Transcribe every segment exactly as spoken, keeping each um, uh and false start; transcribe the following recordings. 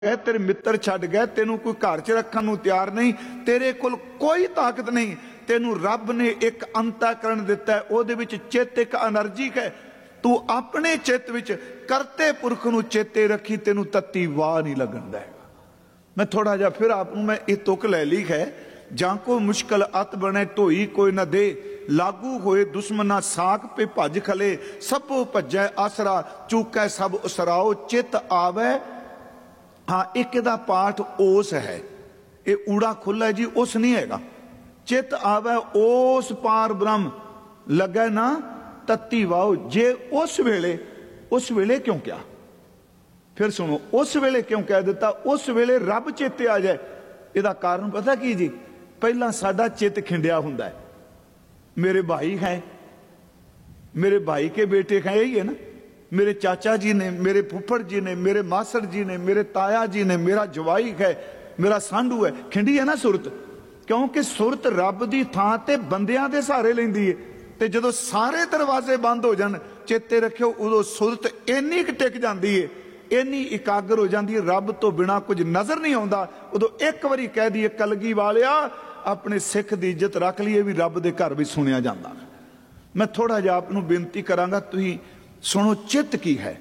तेरे मित्र छड्ड गए, तेनू कोई घर च रखण नूं तैयार नहीं, तेरे कोल कोई ताकत नहीं। तेनू रब ने एक अंतःकरण दिता है, उहदे विच चित्त एक एनर्जी है। तू अपने चित्त विच करते पुरख नूं चेते रखी, तेनू तत्ती वाह नहीं लगन देगा। मैं थोड़ा जिहा फिर आप मैं ये तुक लै ली है, जां को मुश्किल अत बने ढोई कोई न दे, लागू होए दुश्मना साख पे भज खले, सबो भजै आसरा चूकै सब उसराओ, चित आवे। हाँ, एक दा पाठ ओस है, ये ऊड़ा खुला है जी, उस नहीं हैगा। चित आवे ओस पार ब्रह्म लगे ना तत्ती वाओ। जे उस वेले, उस वेले क्यों क्या, फिर सुनो, उस वेले क्यों कह दिता, उस वेले रब चेते आ जाए। इसका कारण पता की जी, पहला साडा चित खिंडिया हुंदा है। मेरे भाई हैं, मेरे भाई के बेटे हैं, यही है ना। मेरे चाचा जी ने, मेरे फुफड़ जी ने, मेरे मासड़ जी ने, मेरे ताया जी ने, मेरा जवाई है, मेरा सांडू है। खिंडी है ना सुरत, क्योंकि सुरत रब की थां ते बंदियां दे सहारे लैंदी है। ते जदों सारे दरवाजे बंद हो जान, चेते रखियो, उदों सुरत इन्नी क टिक जाती है, इन्नी इकागर हो जाती है, रब तो बिना कुछ नजर नहीं आता। उदों एक बारी कह दिए कलगी वालिया अपने सिख की इज्जत रख लीए, भी रब के घर भी सुनिया जाता। मैं थोड़ा जिहा आप नूं बेनती करांगा, तुसीं सुनो चित की है।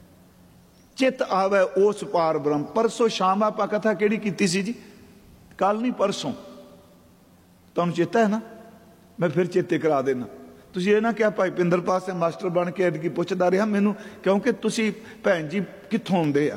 चित आवे उस पार ब्रह्म। परसों शाम आप कथा केड़ी कीती सी जी, कल नहीं परसों, तुहानूं चेता है ना। मैं फिर चेते करा देना। तुसीं ये ना क्या भाई पिंदर पास मास्टर बन के अदकी पुछदा रहा मैनू, क्योंकि तुसीं भैन जी कित्थों आउंदे आ,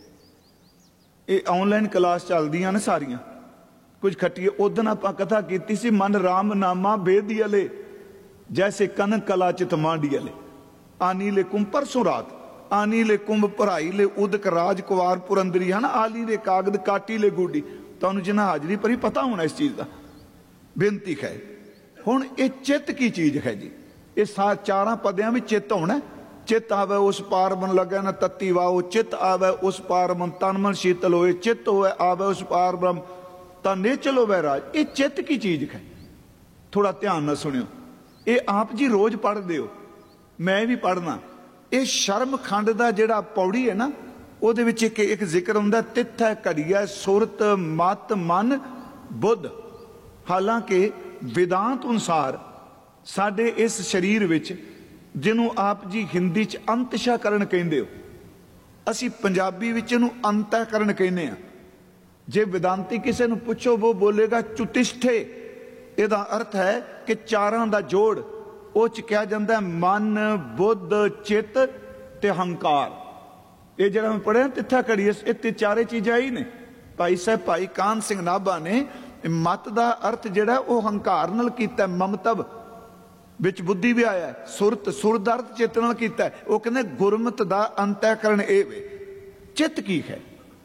ये ऑनलाइन क्लास चलदियां ने सारियां, कुछ खट्टिए। उदन आपां कथा कीती सी, मन राम नामा बेदियले जैसे कनक कला चित मांडियले, आनी ले कुंभ परसों रात, आनी ले कुंभ भराई ले उदक राज कुवार पुरंदरी है ना, आली ले कागद काटी ले गुडी। तुहानूं जिन्हां हाजरी परी पता होना इस चीज़ का, बेनती है। हुण ये चित की चीज़ है जी, ये सा चारां पदियां भी चित होना। चित आवे उस पार मन लगे ना तत्ती वाओ, चित आवे उस पार मन तन मन शीतल होए, चित होए आवे उस पार ब्रह्म ता नेचल होवे राज। ये चित की चीज़ है। थोड़ा ध्यान ना सुनियो, ये आप जी रोज पढ़ते हो, मैं भी पढ़ना। ये शर्म खंड का जिहड़ा पौड़ी है ना, उहदे विच एक एक जिक्र हुंदा, तिथ है घड़िया सुरत मत मन बुद्ध। हालांकि वेदांत अनुसार साडे इस शरीर विच, जिन्हों आप जी हिंदी च अंतशाकरण कहंदे हो, असी पंजाबी विच इहनूं अंतःकरण कहने आ। जे वेदांती किसी नूं पुछो, वो बोलेगा चुतिष्ठे। इहदा अर्थ है कि चारां दा जोड़, ਉਹ ਚ ਕਿਹਾ ਜਾਂਦਾ मन बुद्ध चित ते हंकार। ये जरा मैं पढ़िया तिथा कड़ी, ये चारे चीज़ां ही ने। भाई साहब भाई कान सिंह नाभा ने मत का अर्थ जिहड़ा वो हंकार नाल कीता, ममतब विच बुद्धि भी आया, सुरत सुर दा अर्थ चित नाल कीता। वो कहंदे गुरमत दा अंतःकरण ए वे। चित की है,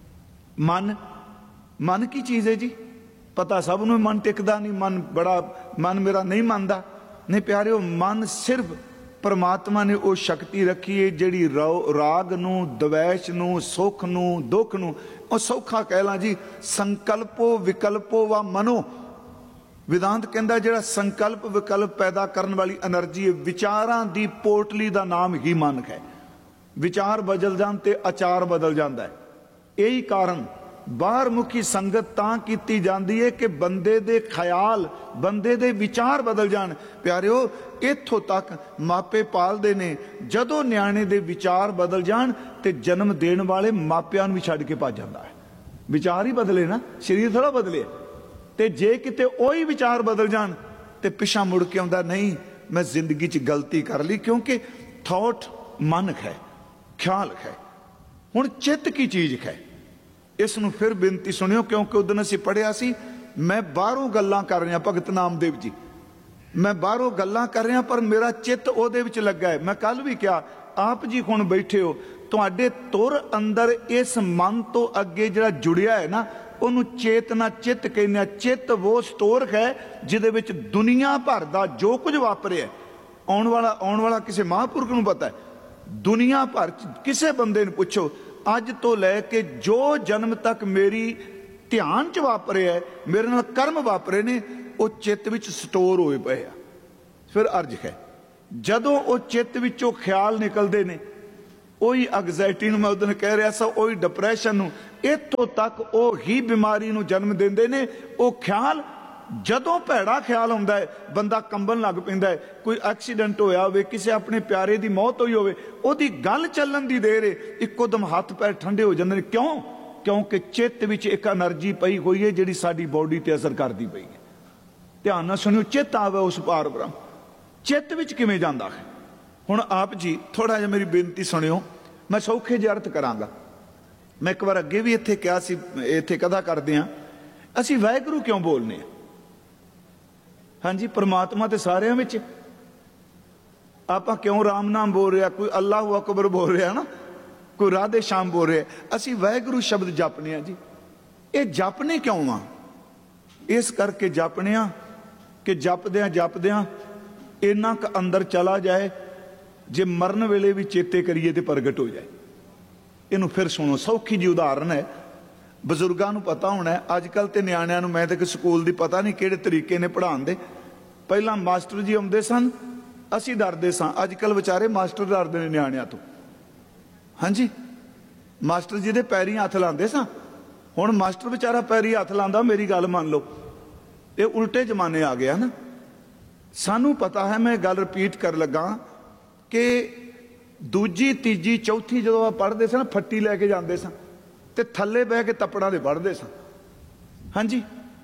मन। मन की चीज़ है जी, पता सब नूं मन टिकदा नहीं, मन बड़ा मन मेरा नहीं मनदा नहीं प्यारिओ। मन सिर्फ परमात्मा ने वो शक्ति रखी है जिहड़ी राग नूं, द्वैश नूं, सुख नूं, दुख नूं, और सौखा कह ला जी, संकल्पो विकल्पो व मनो। वेदांत कहंदा जिहड़ा संकल्प विकल्प पैदा करने वाली एनर्जी है, विचारां दी पोटली दा नाम ही मन है। विचार बदल जान ते आचार बदल जाता है। यही कारण बाहर मुखी संगत तां कीती जाती है कि बंदे दे ख्याल, बंदे दे विचार बदल जान। प्यारिओ, इत्थों तक मापे पालदे ने, जदों न्याणे दे विचार बदल जान ते जन्म देण वाले मापियां नूं भी छड्ड के भज जांदा है। विचार ही बदले ना, शरीर थोड़ा बदले। ते जे किते ओही विचार बदल जान ते पिछा मुड़ के आउंदा, नहीं मैं जिंदगी च गलती कर ली, क्योंकि थॉट मन है, ख्याल है। हुण चित्त की चीज़ है। इस नूं फिर बेनती सुनियो, क्योंकि उदन असीं पढ़िया सी, मैं बाहरों गल्लां कर रहा भगत नामदेव जी, मैं बाहरों गल्लां कर रहा पर मेरा चित्त उहदे विच लगा है। मैं कल भी क्या, आप जी हुण बैठे हो, तुहाडे तुर अंदर इस मन तो अगे जिहड़ा जुड़िया है ना, उहनूं चेतना चित्त कहने। चित्त वो स्टोर है जिहदे विच दुनिया भर दा जो कुछ वापरिया, आउण वाला आउण वाला किसी महापुरख नूं पता है। दुनिया भर किसी बंदे नूं पुछो, अज तो लैके जो जन्म तक मेरी ध्यान च वापरे है, मेरे नाल कर्म वापरे ने, वो चित्त विच स्टोर होए पए आ। फिर अर्ज है, जदों वो चित्त विचों ख्याल निकलते ने, ਉਹੀ ਐਗਜ਼ਾਇਟੀ ਨੂੰ ਮੈਂ ਉਦੋਂ ਕਹਿ ਰਿਹਾ ਸਾਂ, ਉਹੀ ਡਿਪਰੈਸ਼ਨ ਨੂੰ, ਇੱਥੋਂ ਤੱਕ ਉਹ ਹੀ ਬਿਮਾਰੀ ਨੂੰ ਜਨਮ ਦਿੰਦੇ ਨੇ। ਉਹ ਖਿਆਲ ਜਦੋਂ ਭੈੜਾ ਖਿਆਲ ਆਉਂਦਾ ਹੈ ਬੰਦਾ ਕੰਬਣ ਲੱਗ ਪੈਂਦਾ ਹੈ। ਕੋਈ ਐਕਸੀਡੈਂਟ ਹੋਇਆ ਹੋਵੇ, ਕਿਸੇ ਆਪਣੇ ਪਿਆਰੇ ਦੀ ਮੌਤ ਹੋਈ ਹੋਵੇ, ਉਹਦੀ ਗੱਲ ਚੱਲਣ ਦੀ ਦੇਰ ਹੈ ਇੱਕੋ ਦਮ ਹੱਥ ਪੈਰ ਠੰਡੇ ਹੋ ਜਾਂਦੇ ਨੇ। ਕਿਉਂ? ਕਿਉਂਕਿ ਚਿੱਤ ਵਿੱਚ ਇੱਕ એનર્ਜੀ ਪਈ ਹੋਈ ਹੈ ਜਿਹੜੀ ਸਾਡੀ ਬੋਡੀ ਤੇ ਅਸਰ ਕਰਦੀ ਪਈ ਹੈ। ਧਿਆਨ ਨਾਲ ਸੁਣਿਓ, ਚਿੱਤ ਆਵੇ ਉਸ ਪਾਰ ਬ੍ਰਹਮ, ਚਿੱਤ ਵਿੱਚ ਕਿਵੇਂ ਜਾਂਦਾ ਹੈ। ਹੁਣ ਆਪ ਜੀ ਥੋੜਾ ਜਿਹਾ ਮੇਰੀ ਬੇਨਤੀ ਸੁਣਿਓ, ਮੈਂ ਸੌਖੇ ਜਿਹੇ ਅਰਥ ਕਰਾਂਗਾ। ਮੈਂ ਇੱਕ ਵਾਰ ਅੱਗੇ ਵੀ ਇੱਥੇ ਕਿਹਾ ਸੀ, ਇੱਥੇ ਕਥਾ ਕਰਦੇ ਹਾਂ, ਅਸੀਂ ਵਾਹਿਗੁਰੂ ਕਿਉਂ ਬੋਲਨੇ ਆ? ਹਾਂਜੀ, परमात्मा तो सारे विच, आप क्यों राम नाम बोल रहे, कोई अल्लाह अकबर बोल रहा ना, कोई राधे श्याम बोल रहे, असी वाहगुरू शब्द जपने जी। ये जपने क्यों आ? इस करके जपने कि जपद्या जपद्या इन्ना क अंदर चला जाए, जे मरन वेले भी चेते करिए तो प्रगट हो जाए। इनू फिर सुनो, सौखी जी उदाहरण है, बजुर्गों को पता होना है। अजकल तो नियाणियां नूं मैं तो स्कूल की पता नहीं किहड़े तरीके ने पढ़ाउण दे। पहला मास्टर जी आउंदे सन, असी डरदे सां, अजकल बेचारे मास्टर डरदे ने नियाणियां तो। हाँ जी, मास्टर जी दे पैरी हथ लांदे सां, हुण मास्टर बेचारा पैरी हथ लांदा, मेरी गल मान लो, ये उल्टे जमाने आ गया ना। सानू पता है, मैं गल रिपीट कर लगा कि दूजी तीजी चौथी जो पढ़ते सन, फट्टी लैके जाते सन ते थले बह के तपड़ा दे पढ़ते सन। हाँ जी,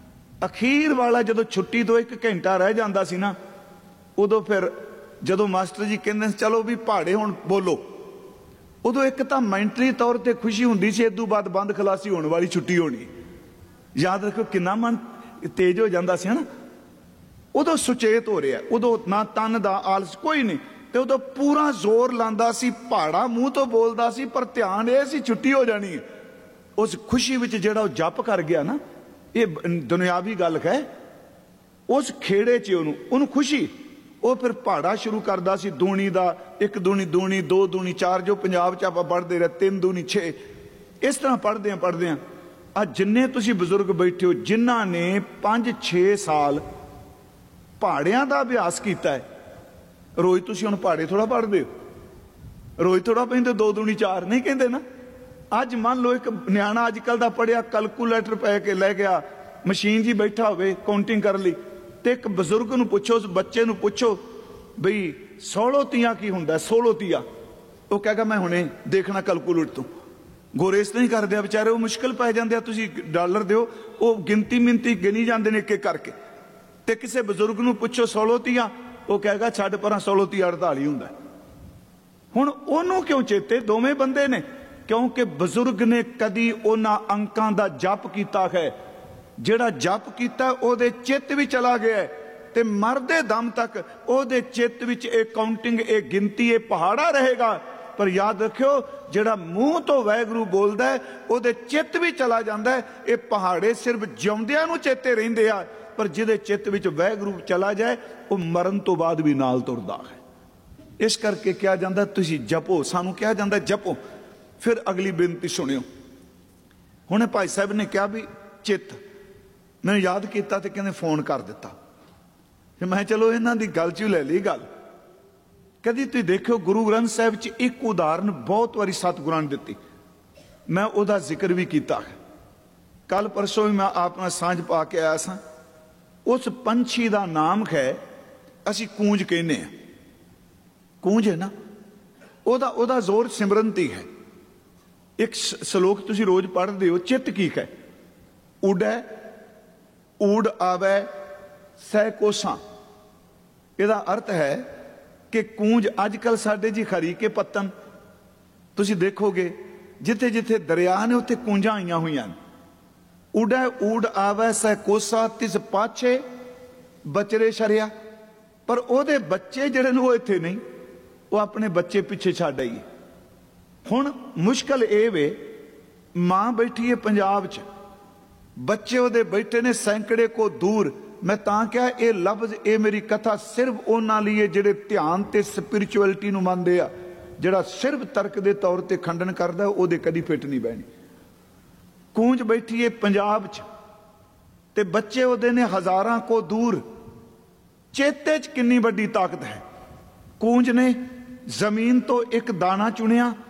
अखीर वाला जो छुट्टी तो एक घंटा रह जाता सी ना, उदों फिर जो मास्टर जी कहते चलो भी पहाड़े हुण बोलो, उदों एक तो मैंटली तौर पर खुशी होंदी सी, इदों बाद बंद खलासी होने वाली छुट्टी होनी। याद रखो कितना मन तेज हो जाता सी ना, उदों सुचेत हो रहा, उदों ना तन दा आलस कोई नहीं, तो उदों पूरा जोर लांदा सी, पहाड़ा मूँह तो बोलदा सी, पर ध्यान ये सी छुट्टी हो जानी है। उस खुशी विच जिहड़ा जप कर गया ना, ये दुनियावी गल है, उस खेड़े च उन्होंने उन्होंने खुशी, वो फिर पहाड़ा शुरू करता सी, दूनी दा, एक दूनी दूनी दो दूनी चार, जो पंजाब च आपां पढ़ते रहे, तीन दूनी छे, इस तरह पढ़ते हैं पढ़ते हैं। अज जिन्ने तुसीं बजुर्ग बैठे हो, जिन्हां ने पांच छे साल पहाड़ियां दा अभ्यास किया है, रोज तुसीं हुण पहाड़े थोड़ा पढ़ते हो, रोज थोड़ा पैंदे, दो दूनी चार नहीं कहते ना। अज मान लो एक न्याणा अजकल का पढ़िया कैलकूलेटर पै के लै गया, मशीन जी बैठा हो काउंटिंग कर ली, तो एक बजुर्ग नूं पुछो, उस बच्चे नूं पुछो बई सोलो तिया की हुंदा, सोलो तिया, वो कहेगा मैं हुणे देखना कैलकूलेटर तो। गोरे इस नहीं करते बेचारे, वो मुश्किल पै जाते, तुसीं डॉलर दिओ, वो गिनती मिनती गिनी जाते हैं एक एक करके। तो किसी बजुर्ग नूं पुछो सोलो तिया, वो कहेगा छड्ड परां सोलो तिया अड़ताली हुंदा। हुण ओनूं क्यों चेते? दोवें बंदे ने, क्योंकि बजुर्ग ने कदी उन्हां अंकां दा जप कीता है, जिहड़ा जप कीता ओहदे चित्त भी चला गया है, ते मरदे दम तक ओहदे चित्त विच ए काउंटिंग, ए गिनती, ए पहाड़ा रहेगा। पर याद रखियो, जिहड़ा मूँह तो वाहगुरू बोलदा है ओहदे चित्त भी चला जांदा है। ये पहाड़े सिर्फ जिउंदियां नूं चेते रहिंदे आ, पर जिहदे चित्त विच वाहगुरू चला जाए वो मरण तो बाद भी नाल तुरदा है। इस करके कहा जांदा तुसीं जपो, सानूं कहा जांदा जपो। फिर अगली बेनती सुनियो, हुणे भाई साहब ने कहा भी चित्त, मैं याद किया तो कहते फोन कर दिता, फिर मैं चलो इन्हां दी गल चू लै ली गल। कदी तुसीं देखो गुरु ग्रंथ साहिब च एक उदाहरण बहुत बारी सतगुरां ने दित्ती, मैं उहदा जिक्र भी किया है। कल परसों भी मैं आप नाल सांझ पा के आया सां। उस पंछी का नाम है, असी कूंज कहने, कूंज है ना, ओहदा ओहदा जोर सिमरनती है। एक श्लोक तुसीं रोज पढ़ते हो, चित्त की है, उड़ै ऊड़ आवे सै कोसां। इहदा अर्थ है कि कूंज अजकल साडे जी खरी के पत्तन, तुसीं देखोगे जिथे जिथे दरिया ने उत्थे कूंजां आईयां होईयां ने। उड़ै ऊड़ आवे सै कोसा, तिस पाछे बचरे शरिया। पर ओहदे बच्चे जिहड़े ने वो इत्थे नहीं, वो अपने बच्चे पिछे छड्ड आईए। हुण मुश्किल ये वे, मां बैठी है पंजाब च, बच्चे ओहदे बैठे ने सैकड़े को दूर। मैं तां क्या ये लफ्ज, ये मेरी कथा सिर्फ उन्हां लई है जिहड़े ध्यान ते स्पिरिचुअलिटी नूं मनदे आ। जिहड़ा सिर्फ तर्क दे तौर ते खंडन करदा, ओहदे कदी फिट नहीं बहनी। कूंज बैठी है पंजाब च, ते बच्चे ओहदे ने हजारां को दूर। चेते च कितनी वड्डी ताकत है। कूंज ने जमीन तो एक दाना चुनिया,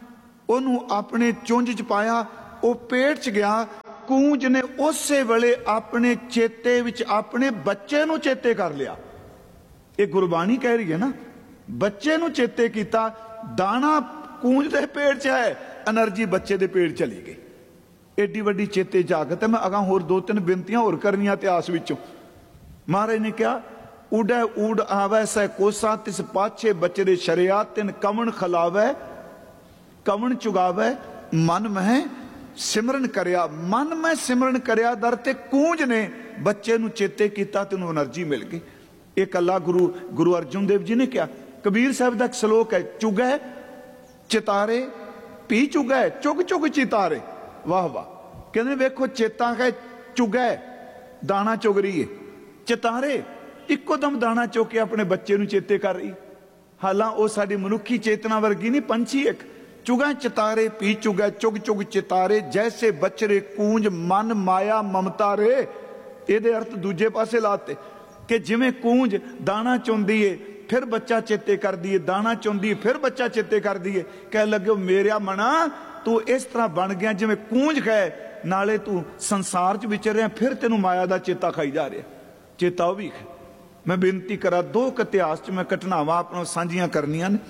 ਉਹਨੂੰ ਆਪਣੇ ਚੁੰਝ ਚ ਪਾਇਆ, ਉਹ ਪੇਟ ਚ ਗਿਆ। ਕੂੰਜ ਨੇ ਉਸੇ ਵੇਲੇ ਆਪਣੇ ਚੇਤੇ ਵਿੱਚ ਆਪਣੇ ਬੱਚੇ ਨੂੰ ਚੇਤੇ ਕਰ ਲਿਆ। ਇਹ ਗੁਰਬਾਣੀ ਕਹਿ ਰਹੀ ਹੈ ਨਾ, ਬੱਚੇ ਨੂੰ ਚੇਤੇ ਕੀਤਾ। ਦਾਣਾ ਕੂੰਜ ਦੇ ਪੇਟ ਚ ਹੈ, એનર્ਜੀ ਬੱਚੇ ਦੇ ਪੇਟ ਚਲੀ ਗਈ। ਏਡੀ ਵੱਡੀ ਚੇਤੇ ਜਾਗਤ ਹੈ। ਮੈਂ ਅਗਾਂ ਹੋਰ ਦੋ ਤਿੰਨ ਬੇਨਤੀਆਂ ਹੋਰ ਕਰਨੀਆਂ ਇਤਿਹਾਸ ਵਿੱਚੋਂ। ਮਹਾਰਾਜ ਨੇ ਕਿਹਾ, ਉਡੈ ਊਡ ਆਵੈ ਸੈ ਕੋਸਾ, ਤਿਸ ਪਾਛੇ ਬਚਰੇ ਸ਼ਰਿਆ, ਤਿਨ ਕਵਣ ਖਲਾਵੈ ਕਵਣ ਚੁਗਾਵੈ, ਮਨ ਮਹਿ ਸਿਮਰਨ ਕਰਿਆ। ਮਨ ਮੈਂ ਸਿਮਰਨ ਕਰਿਆ ਦਰ ਤੇ ਕੂੰਜ ਨੇ ਬੱਚੇ ਨੂੰ ਚੇਤੇ ਕੀਤਾ, ਤੈਨੂੰ એનર્ਜੀ ਮਿਲ ਗਈ। ਇਹ ਕੱਲਾ ਗੁਰੂ ਗੁਰੂ ਅਰਜਨ ਦੇਵ ਜੀ ਨੇ ਕਿਹਾ। ਕਬੀਰ ਸਾਹਿਬ ਦਾ ਇੱਕ ਸ਼ਲੋਕ ਹੈ, ਚੁਗੈ ਚਿਤਾਰੇ ਪੀ ਚੁਗੈ ਚੁਗ ਚੁਗ ਚਿਤਾਰੇ। ਵਾਹ ਵਾਹ। ਕਹਿੰਦੇ ਵੇਖੋ ਚੇਤਾ ਹੈ, ਚੁਗੈ ਦਾਣਾ ਚੁਗ ਰਹੀ ਹੈ, ਚਿਤਾਰੇ ਇੱਕੋ ਦਮ ਦਾਣਾ ਚੁੱਕ ਕੇ ਆਪਣੇ ਬੱਚੇ ਨੂੰ ਚੇਤੇ ਕਰ ਰਹੀ। ਹਾਲਾਂ ਉਹ ਸਾਡੀ ਮਨੁੱਖੀ ਚੇਤਨਾ ਵਰਗੀ ਨਹੀਂ, ਪੰਛੀ ਇੱਕ। ਚੁਗੈ ਚਿਤਾਰੇ ਪੀ ਚੁਗੈ ਚੁਗ ਚੁਗ ਚਿਤਾਰੇ, ਜੈਸੇ ਬਚਰੇ ਕੂੰਜ ਮਨ ਮਾਇਆ ਮਮਤਾ ਰੇ। ਇਹਦੇ ਅਰਥ ਦੂਜੇ ਪਾਸੇ ਲਾਤੇ ਕਿ ਜਿਵੇਂ ਕੂੰਜ ਦਾਣਾ ਚੁੰਦੀ ਏ ਫਿਰ ਬੱਚਾ ਚੇਤੇ ਕਰਦੀ ਏ, ਦਾਣਾ ਚੁੰਦੀ ਏ ਫਿਰ ਬੱਚਾ ਚੇਤੇ ਕਰਦੀ ਏ। ਕਹਿ ਲੱਗੇ ਮੇਰਿਆ ਮਨਾ, ਤੂੰ ਇਸ ਤਰ੍ਹਾਂ ਬਣ ਗਿਆ ਜਿਵੇਂ ਕੂੰਜ ਹੈ, ਨਾਲੇ ਤੂੰ ਸੰਸਾਰ 'ਚ ਵਿਚਰ ਰਿਹਾ, ਫਿਰ ਤੈਨੂੰ ਮਾਇਆ ਦਾ ਚੇਤਾ ਖਾਈ ਜਾ ਰਿਹਾ। ਚੇਤਾ ਉਹ ਵੀ ਹੈ। ਮੈਂ ਬੇਨਤੀ ਕਰਾਂ, ਦੋ ਕੁ ਇਤਿਹਾਸ 'ਚ ਮੈਂ ਘਟਨਾਵਾਂ ਆਪਣੀਆਂ ਸਾਂਝੀਆਂ ਕਰਨੀਆਂ ਨੇ।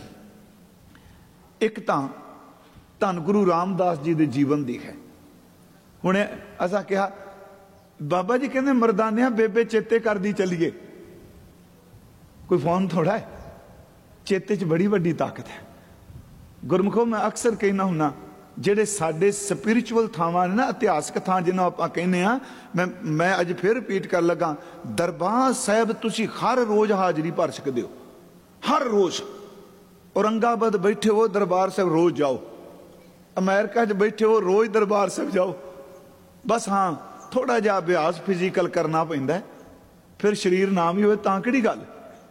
ਇੱਕ ਤਾਂ ਧੰਨ ਗੁਰੂ ਰਾਮਦਾਸ ਜੀ ਦੇ ਜੀਵਨ ਦੀ ਹੈ। ਹੁਣ ਅਸਾਂ ਕਿਹਾ ਬਾਬਾ ਜੀ ਕਹਿੰਦੇ ਮਰਦਾਨਿਆਂ ਬੇਬੇ ਚੇਤੇ ਕਰਦੀ ਚੱਲੀਏ, ਕੋਈ ਫੋਨ ਥੋੜਾ ਹੈ। ਚੇਤੇ 'ਚ ਬੜੀ ਵੱਡੀ ਤਾਕਤ ਹੈ। ਗੁਰਮੁਖੋ ਮੈਂ ਅਕਸਰ ਕਹਿਣਾ ਹੁੰਨਾ, ਜਿਹੜੇ ਸਾਡੇ ਸਪਿਰਿਚੁਅਲ ਥਾਵਾਂ ਨੇ ਨਾ, ਇਤਿਹਾਸਕ ਥਾਂ ਜਿਹਨੂੰ ਆਪਾਂ ਕਹਿੰਦੇ ਆ, ਮੈਂ ਮੈਂ ਅੱਜ ਫਿਰ ਰਿਪੀਟ ਕਰਨ ਲੱਗਾ, ਦਰਬਾਰ ਸਾਹਿਬ ਤੁਸੀਂ ਹਰ ਰੋਜ਼ ਹਾਜ਼ਰੀ ਭਰ ਸਕਦੇ ਹੋ, ਹਰ ਰੋਜ਼। ਔਰੰਗਾਬਾਦ ਬੈਠੇ ਹੋ ਦਰਬਾਰ ਸਾਹਿਬ ਰੋਜ਼ ਜਾਓ, ਅਮਰੀਕਾ 'ਚ ਬੈਠੇ ਹੋ ਰੋਜ਼ ਦਰਬਾਰ ਸਾਹਿਬ ਜਾਓ। ਬਸ ਹਾਂ ਥੋੜਾ ਜਿਹਾ ਅਭਿਆਸ ਫਿਜ਼ੀਕਲ ਕਰਨਾ ਪੈਂਦਾ, ਫਿਰ ਸਰੀਰ ਨਾ ਵੀ ਹੋਵੇ ਤਾਂ ਕਿਹੜੀ ਗੱਲ।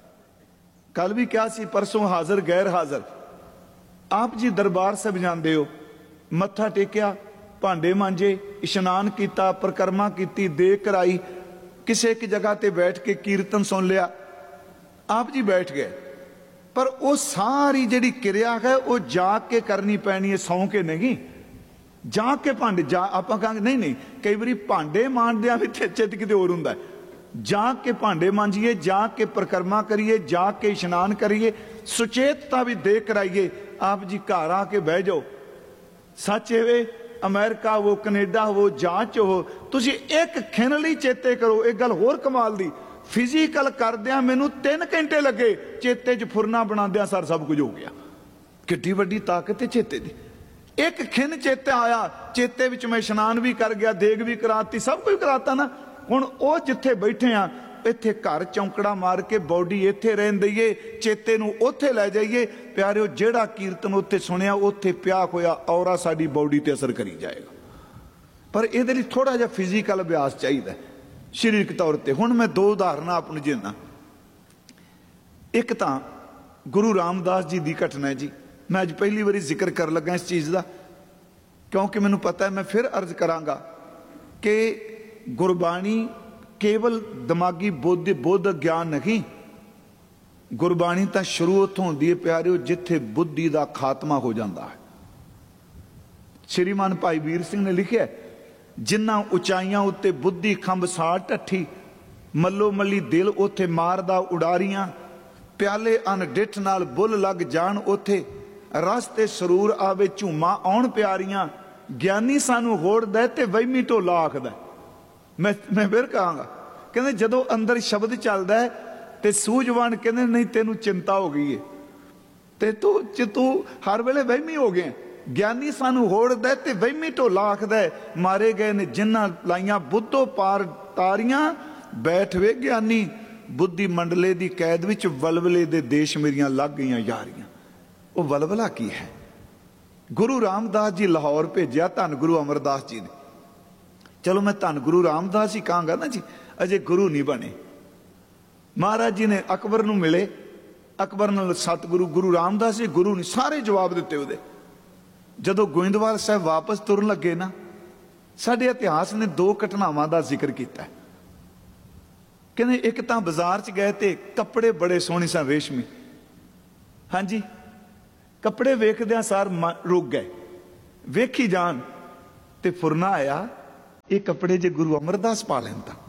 ਕੱਲ ਵੀ ਕਿਹਾ ਸੀ, ਪਰਸੋਂ ਹਾਜ਼ਰ ਗੈਰ ਹਾਜ਼ਰ। ਆਪ ਜੀ ਦਰਬਾਰ ਸਾਹਿਬ ਜਾਂਦੇ ਹੋ, ਮੱਥਾ ਟੇਕਿਆ, ਭਾਂਡੇ ਮਾਂਜੇ, ਇਸ਼ਨਾਨ ਕੀਤਾ, ਪਰਿਕਰਮਾ ਕੀਤੀ, ਦੇਗ ਕਰਾਈ, ਕਿਸੇ ਇੱਕ ਜਗ੍ਹਾ ਤੇ ਬੈਠ ਕੇ ਕੀਰਤਨ ਸੁਣ ਲਿਆ, ਆਪ ਜੀ ਬੈਠ ਗਏ। ਪਰ ਉਹ ਸਾਰੀ ਜਿਹੜੀ ਕਿਰਿਆ ਹੈ ਉਹ ਜਾ ਕੇ ਕਰਨੀ ਪੈਣੀ ਹੈ, ਸੌਂ ਕੇ ਨਹੀਂ। ਜਾ ਕੇ ਭਾਂਡੇ ਜਾ ਆਪਾਂ ਕਹਾਂਗੇ ਨਹੀਂ ਨਹੀਂ, ਕਈ ਵਾਰੀ ਭਾਂਡੇ ਮਾਂਜਦਿਆਂ ਵੀ ਚਿੱਤ ਕਿਤੇ ਹੋਰ ਹੁੰਦਾ। ਜਾ ਕੇ ਭਾਂਡੇ ਮਾਂਜੀਏ, ਜਾ ਕੇ ਪਰਿਕਰਮਾ ਕਰੀਏ, ਜਾ ਕੇ ਇਸ਼ਨਾਨ ਕਰੀਏ, ਸੁਚੇਤਤਾ ਵੀ ਦੇਖ ਕਰਾਈਏ। ਆਪ ਜੀ ਘਰ ਆ ਕੇ ਬਹਿ ਜਾਓ। ਸੱਚ ਇਹ ਅਮਰੀਕਾ ਹੋ, ਕੈਨੇਡਾ ਹੋ, ਜਾਂਚ ਹੋ, ਤੁਸੀਂ ਇੱਕ ਖਿਣ ਲਈ ਚੇਤੇ ਕਰੋ। ਇੱਕ ਗੱਲ ਹੋਰ ਕਮਾਲ ਦੀ, ਫਿਜ਼ੀਕਲ ਕਰਦਿਆਂ ਮੈਨੂੰ ਤਿੰਨ ਘੰਟੇ ਲੱਗੇ, ਚੇਤੇ 'ਚ ਫੁਰਨਾ ਬਣਾਉਂਦਿਆਂ ਸਰ ਸਭ ਕੁਝ ਹੋ ਗਿਆ। ਕਿੱਡੀ ਵੱਡੀ ਤਾਕਤ ਹੈ ਚੇਤੇ ਦੀ। ਇੱਕ ਖਿਣ ਚੇਤੇ ਆਇਆ, ਚੇਤੇ ਵਿੱਚ ਮੈਂ ਇਸ਼ਨਾਨ ਵੀ ਕਰ ਗਿਆ, ਦੇਗ ਵੀ ਕਰਾਤੀ, ਸਭ ਕੁਝ ਕਰਾਤਾ ਨਾ। ਹੁਣ ਉਹ ਜਿੱਥੇ ਬੈਠੇ ਆ, ਇੱਥੇ ਘਰ ਚੌਂਕੜਾ ਮਾਰ ਕੇ ਬੋਡੀ ਇੱਥੇ ਰਹਿਣ ਦਈਏ, ਚੇਤੇ ਨੂੰ ਉੱਥੇ ਲੈ ਜਾਈਏ। ਪਿਆਰਿਓ, ਜਿਹੜਾ ਕੀਰਤਨ ਉੱਥੇ ਸੁਣਿਆ ਉੱਥੇ ਪਿਆ ਹੋਇਆ ਔਰਾ ਸਾਡੀ ਬੋਡੀ ਤੇ ਅਸਰ ਕਰੀ ਜਾਏਗਾ। ਪਰ ਇਹਦੇ ਲਈ ਥੋੜਾ ਜਿਹਾ ਫਿਜ਼ੀਕਲ ਅਭਿਆਸ ਚਾਹੀਦਾ ਸਰੀਰਕ ਤੌਰ ਤੇ। ਹੁਣ ਮੈਂ ਦੋ ਉਦਾਹਰਨਾਂ ਆਪ ਨੂੰ ਦੇਣਾ। ਇੱਕ ਤਾਂ ਗੁਰੂ ਰਾਮਦਾਸ ਜੀ ਦੀ ਘਟਨਾ ਹੈ ਜੀ। ਮੈਂ ਅੱਜ ਪਹਿਲੀ ਵਾਰੀ ਜ਼ਿਕਰ ਕਰਨ ਲੱਗਾ ਇਸ ਚੀਜ਼ ਦਾ, ਕਿਉਂਕਿ ਮੈਨੂੰ ਪਤਾ ਹੈ ਮੈਂ ਫਿਰ ਅਰਜ਼ ਕਰਾਂਗਾ ਕਿ ਗੁਰਬਾਣੀ ਕੇਵਲ ਦਿਮਾਗੀ ਬੁੱਧ ਬੁੱਧ ਗਿਆਨ ਨਹੀਂ। ਗੁਰਬਾਣੀ ਤਾਂ ਸ਼ੁਰੂ ਉੱਥੋਂ ਹੁੰਦੀ ਹੈ ਪਿਆਰਿਓ, ਜਿੱਥੇ ਬੁੱਧੀ ਦਾ ਖਾਤਮਾ ਹੋ ਜਾਂਦਾ ਹੈ। ਸ਼੍ਰੀਮਾਨ ਭਾਈ ਵੀਰ ਸਿੰਘ ਨੇ ਲਿਖਿਆ, ਜਿਨ੍ਹਾਂ ਉਚਾਈਆਂ ਉੱਤੇ ਬੁੱਧੀ ਖੰਭ ਸਾੜ ਢੱਠੀ, ਮੱਲੋ ਮੱਲੀ ਦਿਲ ਉੱਥੇ ਮਾਰਦਾ ਉਡਾਰੀਆਂ, ਪਿਆਲੇ ਅਨ ਡਿੱਠ ਨਾਲ ਬੁੱਲ ਲੱਗ ਜਾਣ ਉੱਥੇ, ਰਸ ਤੇ ਸਰੂਰ ਆਵੇ ਝੂਮਾ ਆਉਣ ਪਿਆਰੀਆਂ, ਗਿਆਨੀ ਸਾਨੂੰ ਹੋੜਦਾ ਤੇ ਵਹਿਮੀ ਢੋਲਾ ਆਖਦਾ। ਮੈਂ ਮੈਂ ਫਿਰ ਕਹਾਂਗਾ, ਕਹਿੰਦੇ ਜਦੋਂ ਅੰਦਰ ਸ਼ਬਦ ਚੱਲਦਾ ਹੈ ਤੇ ਸੂਝਵਾਨ ਕਹਿੰਦੇ ਨਹੀਂ ਤੈਨੂੰ ਚਿੰਤਾ ਹੋ ਗਈ ਹੈ ਤੇ ਤੂੰ ਚ ਤੂੰ ਹਰ ਵੇਲੇ ਵਹਿਮੀ ਹੋ ਗਿਆ। ਗਿਆਨੀ ਸਾਨੂੰ ਹੋੜਦਾ ਤੇ ਵਹਿਮੀ ਢੋਲਾ ਆਖਦਾ, ਮਾਰੇ ਗਏ ਨੇ ਜਿਨ੍ਹਾਂ ਲਾਈਆਂ ਬੁੱਧੋ ਪਾਰ ਤਾਰੀਆਂ, ਬੈਠ ਵੇ ਗਿਆਨੀ ਬੁੱਧੀ ਮੰਡਲੇ ਦੀ ਕੈਦ ਵਿੱਚ, ਵਲਵਲੇ ਦੇ ਦੇਸ਼ ਮੇਰੀਆਂ ਲੱਗ ਗਈਆਂ ਯਾਰੀਆਂ। ਉਹ ਵਲਵਲਾ ਕੀ ਹੈ? ਗੁਰੂ ਰਾਮਦਾਸ ਜੀ ਲਾਹੌਰ ਭੇਜਿਆ ਧੰਨ ਗੁਰੂ ਅਮਰਦਾਸ ਜੀ ਨੇ। ਚਲੋ ਮੈਂ ਧੰਨ ਗੁਰੂ ਰਾਮਦਾਸ ਹੀ ਕਹਾਂਗਾ ਨਾ ਜੀ, ਅਜੇ ਗੁਰੂ ਨਹੀਂ ਬਣੇ। ਮਹਾਰਾਜ ਜੀ ਨੇ ਅਕਬਰ ਨੂੰ ਮਿਲੇ, ਅਕਬਰ ਨਾਲ ਸਤਿਗੁਰੂ ਗੁਰੂ ਰਾਮਦਾਸ ਜੀ ਗੁਰੂ ਨਹੀਂ, ਸਾਰੇ ਜਵਾਬ ਦਿੱਤੇ ਉਹਦੇ। ਜਦੋਂ ਗੋਇੰਦਵਾਲ ਸਾਹਿਬ ਵਾਪਸ ਤੁਰਨ ਲੱਗੇ ਨਾ, ਸਾਡੇ ਇਤਿਹਾਸ ਨੇ ਦੋ ਘਟਨਾਵਾਂ ਦਾ ਜ਼ਿਕਰ ਕੀਤਾ। ਕਹਿੰਦੇ ਇੱਕ ਤਾਂ ਬਾਜ਼ਾਰ 'ਚ ਗਏ ਤੇ ਕੱਪੜੇ ਬੜੇ ਸੋਹਣੇ ਸਨ, ਰੇਸ਼ਮੀ। ਹਾਂਜੀ, ਕੱਪੜੇ ਵੇਖਦਿਆਂ ਸਾਰ ਰੁਕ ਗਏ। वेखी जान ते फुरना आया ये कपड़े जे गुरु अमरदास पा लैन तां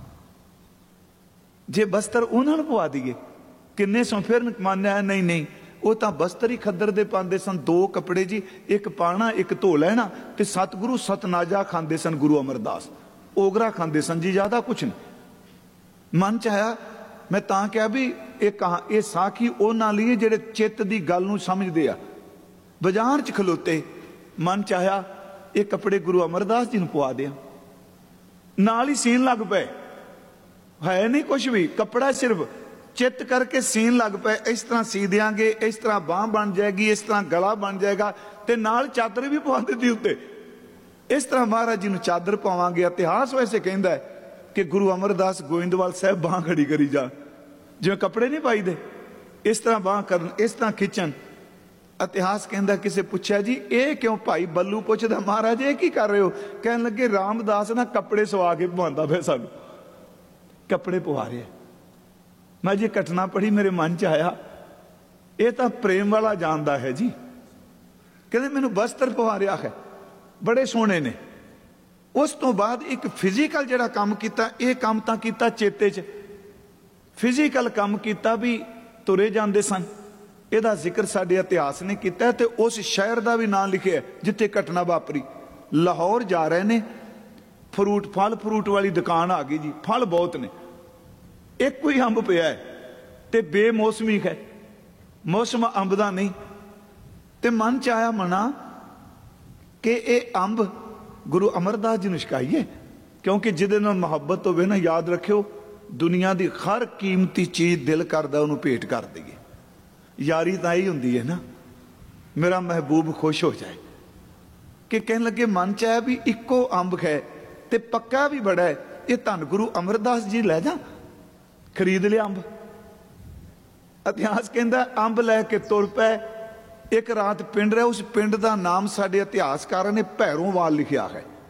जे बस्तर उन्होंने पवा दिए किन्ने सौ फिर मान्या नहीं नहीं वो तो बस्तर ही खद्दर दे पाते सन। दो कपड़े जी, एक पाना एक धो लैना। ते सतगुरु सतनाजा खांदे सन गुरु अमरदास, ओगरा खांदे सन जी, ज्यादा कुछ नहीं। मन च आया मैं तां क्या भी ये कहा ये साखी उन्हां लिए जेड़े चित्त दी गल नूं समझदे आ। बाजार च खलोते मन च आया ये कपड़े गुरु अमरदास जी नूं पवा दियां। नाल ही सीन लग पे, है नहीं कुछ भी, कपड़ा सिर्फ चित करके सीन लग पे। इस तरह सी देंगे, इस तरह बांह बन जाएगी, इस तरह गला बन जाएगा, ते नाल चादर भी पवा दी उत्ते। इस तरह महाराज जी नूं चादर पावांगे। इतिहास वैसे कहता है कि गुरु अमरदास गोविंदवाल साहब बांह खड़ी करी जा, जिवें कपड़े नहीं पाई दे इस तरह बांह करन, इस तरह खिंचन। इतिहास कहता किसे पूछा जी ये क्यों, भाई बल्लू पूछदा महाराज ये की कर रहे हो? कहन लगे रामदास ना कपड़े सवा के पवांदा फिर सानू, कपड़े पवा रहे। मैं जी घटना पढ़ी मेरे मन च आया ये तो प्रेम वाला जानता है जी। कहते मैनू बस्तर पवा रहा है, बड़े सोहने ने। उस तो बाद एक फिजिकल जिहड़ा काम किया, ये काम तां किया चेते च, फिजिकल काम किया भी तुरे जाते सन। यदा जिक्र साडे इतिहास ने किया ते उस शहर का भी नाम लिखिया जिथे घटना वापरी। लाहौर जा रहे ने, फ्रूट फल फ्रूट वाली दुकान आ गई जी, फल बहुत ने, एक कोई अंब पिया है ते बेमौसमी है, मौसम अंब का नहीं। ते मन च आया मना कि ये अंब गुरु अमरदास जी नूं छकाईए, क्योंकि जिहदे नाल मुहब्बत होवे ना, याद रखियो दुनिया की हर कीमती चीज दिल करदा उहनूं भेंट कर दईए। यारी तां यही हुंदी है ना, मेरा महबूब खुश हो जाए। कि कहन लगे मन च आया भी इक्को अंब है ते पक्का भी बड़ा है, ये धन गुरु अमरदास जी लै जा। खरीद लिया अंब। इतिहास कहता अंब लैके तुर पै। एक रात पिंड रहा, उस पिंड का नाम साडे इतिहासकारां ने भैरोंवाल लिखिया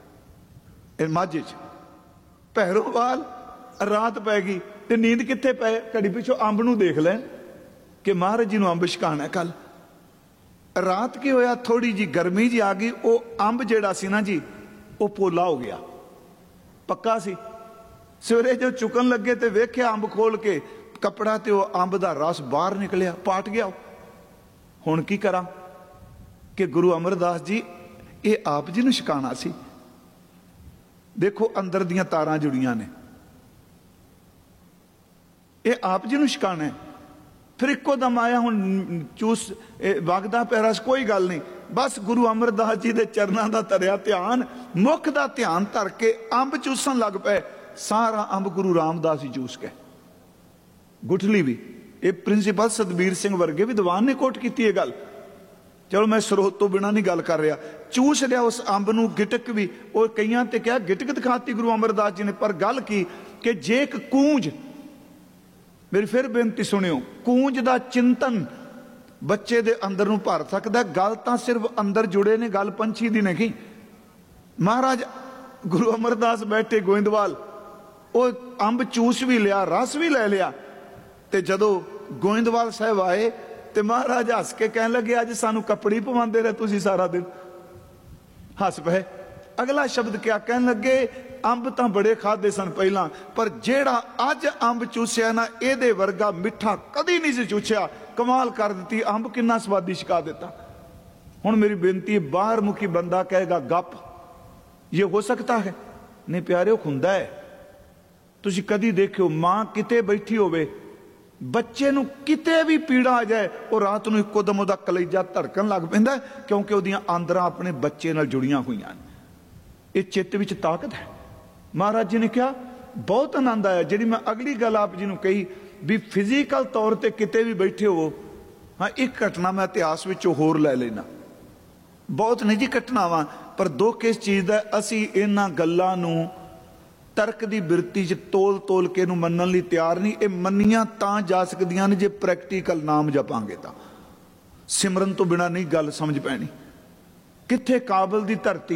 है माझे च। भैरोंवाल रात पै गई ते नींद कित्थे पै, घड़ी पिछों अंब नूं देख लैन कि महाराज जी नूं अंब छकाना कल। रात की होया, थोड़ी जी गर्मी जी आ गई, वो अंब जिहड़ा सी ना जी वो पोला हो गया, पक्का सी। सवेरे जो चुकन लगे तो वेख्या अंब खोल के कपड़ा ते वो अंब का रस बाहर निकलिया, पाट गया। हुण की करा कि गुरु अमरदास जी ये आप जी नूं छकाना सी। देखो अंदर दियां तारां जुड़ियां ने, ये आप जी नूं छकाना है। फिर इको दम आया हुण चूस वगदा पैरा, कोई गल नहीं, बस गुरु अमरदास जी के चरणों का धरिया ध्यान, मुख का ध्यान धर के अंब चूसन लग पे। सारा अंब गुरु रामदास जी चूस के, गुठली भी। ये प्रिंसीपल सतबीर सिंह वर्गे विद्वान ने कोट की है गल। चलो मैं स्रोत तो बिना नहीं गल कर रहा। चूस लिया उस अंब नूं, गिटक भी, और कईयां ते क्या गिटक दिखाती गुरु अमरदास जी ने। पर गल की कि जे एक कूंज, मेरी फिर बेनती सुनियो, कूंज का चिंतन बच्चे दे अंदर नूं भर सकदा। गल तां सिर्फ अंदर जुड़े ने, गल पंछी दी नहीं। महाराज गुरु अमरदास बैठे गोइंदवाल, वो अंब चूस भी लिया, रस भी ले लिया। ते जदों गोइंदवाल साहब आए तो महाराज हस के कह लगे अज सानू कपड़े पवांदे रहे तुसी सारा दिन। हस पे। अगला शब्द क्या कहन लगे, अंब तो बड़े खादे सन पहला, पर जेड़ा अज अंब चूसिया ना, ये वर्गा मिठा कदी नहीं से चूसिया। कमाल कर दी, अंब कितना स्वादी छका दिता। हुण मेरी बेनती, बाहर मुखी बंदा कहेगा गप, ये हो सकता है? नहीं प्यारे, खुंदा है। तुसी कदी देखियो मां किते बैठी होवे, बच्चे नूं किते भी पीड़ा आ जाए, और रात नूं इक्को दम उहदा कलेजा धड़कन लग पैंदा, क्योंकि उहदियां आंदरां अपने बच्चे नाल जुड़ियां हुईयां ने। ये चित्त विच ताकत है। महाराज जी ने कहा बहुत आनंद आया। जिहड़ी मैं अगली गल आप जी नूं कही भी फिजिकल तौर पर किते भी बैठे हो। हाँ, एक घटना मैं इतिहास विचों होर लै लेना, बहुत नहीं जी घटनावां, पर दुख इस चीज़ का असी इन्हां गल्लां नूं तर्क की बिरती च तोल तोल के नूं मन्नण लई तैयार नहीं। ये मन्नियां तां जा सकदियां ने जे प्रैक्टिकल नाम जपांगे तां। सिमरन तो बिना नहीं गल समझ पैनी। कित्थे काबल दी धरती,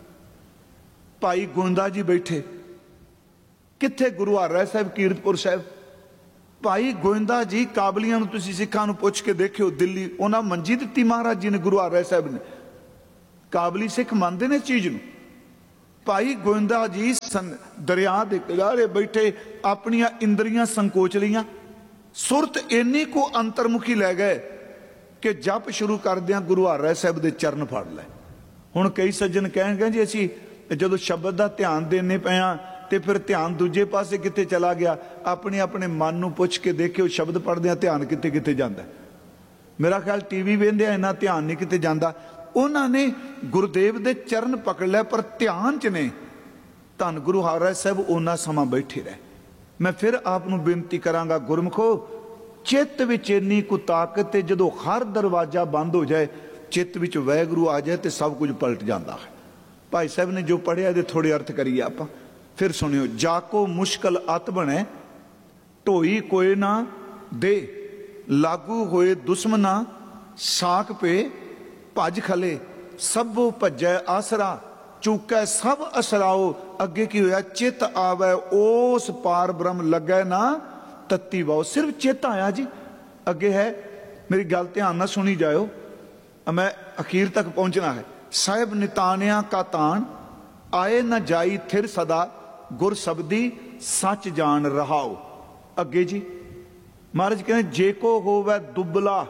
भाई गोंदा जी बैठे, कित्थे गुरु हर साहब कीरतपुर साहब। भाई गोविंदा जी काबलियां तुसीं सिखां नूं पुछ के देखियो, दिल्ली उन्हां मंजी दित्ती महाराज जी ने, गुरु हर साहब ने। काबली सिख मानते ने इस चीज़ नूं। भाई गोविंदा जी सन दरिया के किनारे बैठे अपनियां इंद्रियां संकोच लियां, सुरत इन्नी को अंतर्मुखी लै गए कि जप शुरू करदियां गुरु हरराय साहब के चरण फड़ लै। हुण कई सज्जन कहणगे जी असीं जदों शब्द का ध्यान देने पे हाँ तो फिर ध्यान दूजे पासे किते चला गया। अपने अपने मन नूं पुछ के देखियो, शब्द पढ़दे ध्यान किते किते जांदा। मेरा ख्याल टीवी वेंदे इन्ना ध्यान नहीं किते जांदा। उन्होंने गुरुदेव दे चरण पकड़ लिया पर ध्यान च ने। धन गुरु हरराय साहब उन्ना समा बैठे रहे। मैं फिर आपनूं बेनती करांगा, गुरमुखो चित्त विच इन्नी को ताकत है, जदों हर दरवाजा बंद हो जाए चित्त विच वाहिगुरू आ जाए तो सब कुछ पलट जाता है। भाई साहब ने जो पढ़िया दे थोड़े अर्थ करिए आप फिर सुनियो। जाको मुश्किल अत बने ढोई कोई ना दे, लागू होए दुश्मना साक पे भज खले, सबो भजै आसरा चूकै सब असराओ। अगे की होया, चित आवे ओस पार ब्रह्म लगे ना तत्ती वाओ। सिर्फ चित आया जी, अगे है मेरी गल ध्यान ना सुनी जाओ, मैं अखीर तक पहुंचना है। साहिब नितानिया का तान आए न जाई थिर सदा, गुर शब्दी सच जान रहाओ। अगे जी महाराज कहते जे को होवे दुबला,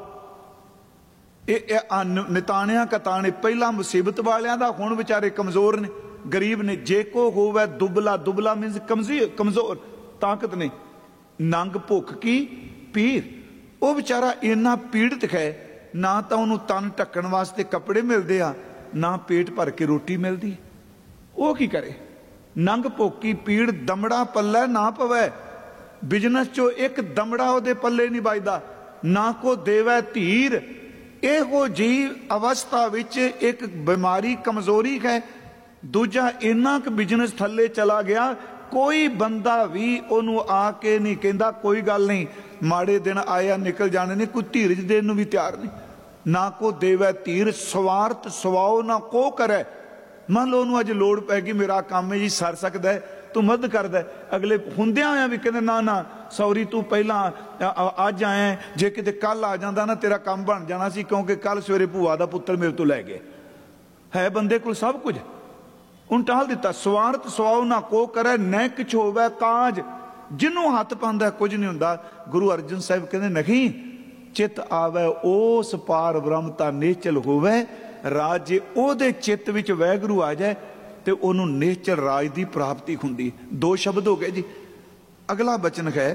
ये नितानिया का तान पहला मुसीबत वालियां दा, हुण बेचारे कमजोर ने गरीब ने। जे को होवे दुबला, दुबला मीनस कमजोर कमजोर ताकत ने। नंग भुख की पीर, वो बेचारा इन्ना पीड़ित है, ना तो उन्होंने तन ढकण वास्ते कपड़े मिलते आ, ना पेट भर के रोटी मिलती। वो की करे? नंग भुख की पीड़, दमड़ा पल्ले ना पवै। बिजनेस चो एक दमड़ा उहदे पल्ले नहीं बजदा, ना को देवै धीर। इहो जी अवस्था विच एक बीमारी कमजोरी है। दूजा इन्ना क बिजनेस थले चला गया, कोई बंदा भी उन्होंने आके नहीं कहता कोई गल नहीं, माड़े दिन आया निकल जाने ने, कोई धीरज देने नूं भी तैयार नहीं। ना को देवै धीर, स्वार्थ सवाओ ना को करे। मान लो उन्होंने अज लोड़ पै गई, मेरा काम है जी सर सकता है, तू मदद करदा। अगले हुंदियां होया भी कहते ना ना सॉरी तू पहला अज आया, जे किते कल आ जांदा ना तेरा काम बन जाना सी, क्योंकि कल सवेरे भूआ दा पुत्तर मेरे तो लै गए। है बंदे कोल सब कुछ, उन टाल दिता। स्वार्थ सवाओ ना को करे, न किछ होवे काज, जिन्हों हथ पांदा कुछ नहीं हुंदा। गुरु अर्जन साहिब कहते नहीं, चित आवे ओस पार ब्रह्म ता नेचल होवे राज। जे ओदे चित्त विच वाहिगुरू आ जाए तो उन्होंने नेचल राज की प्राप्ति हुंदी। दो शब्द हो गए जी। अगला बचन है,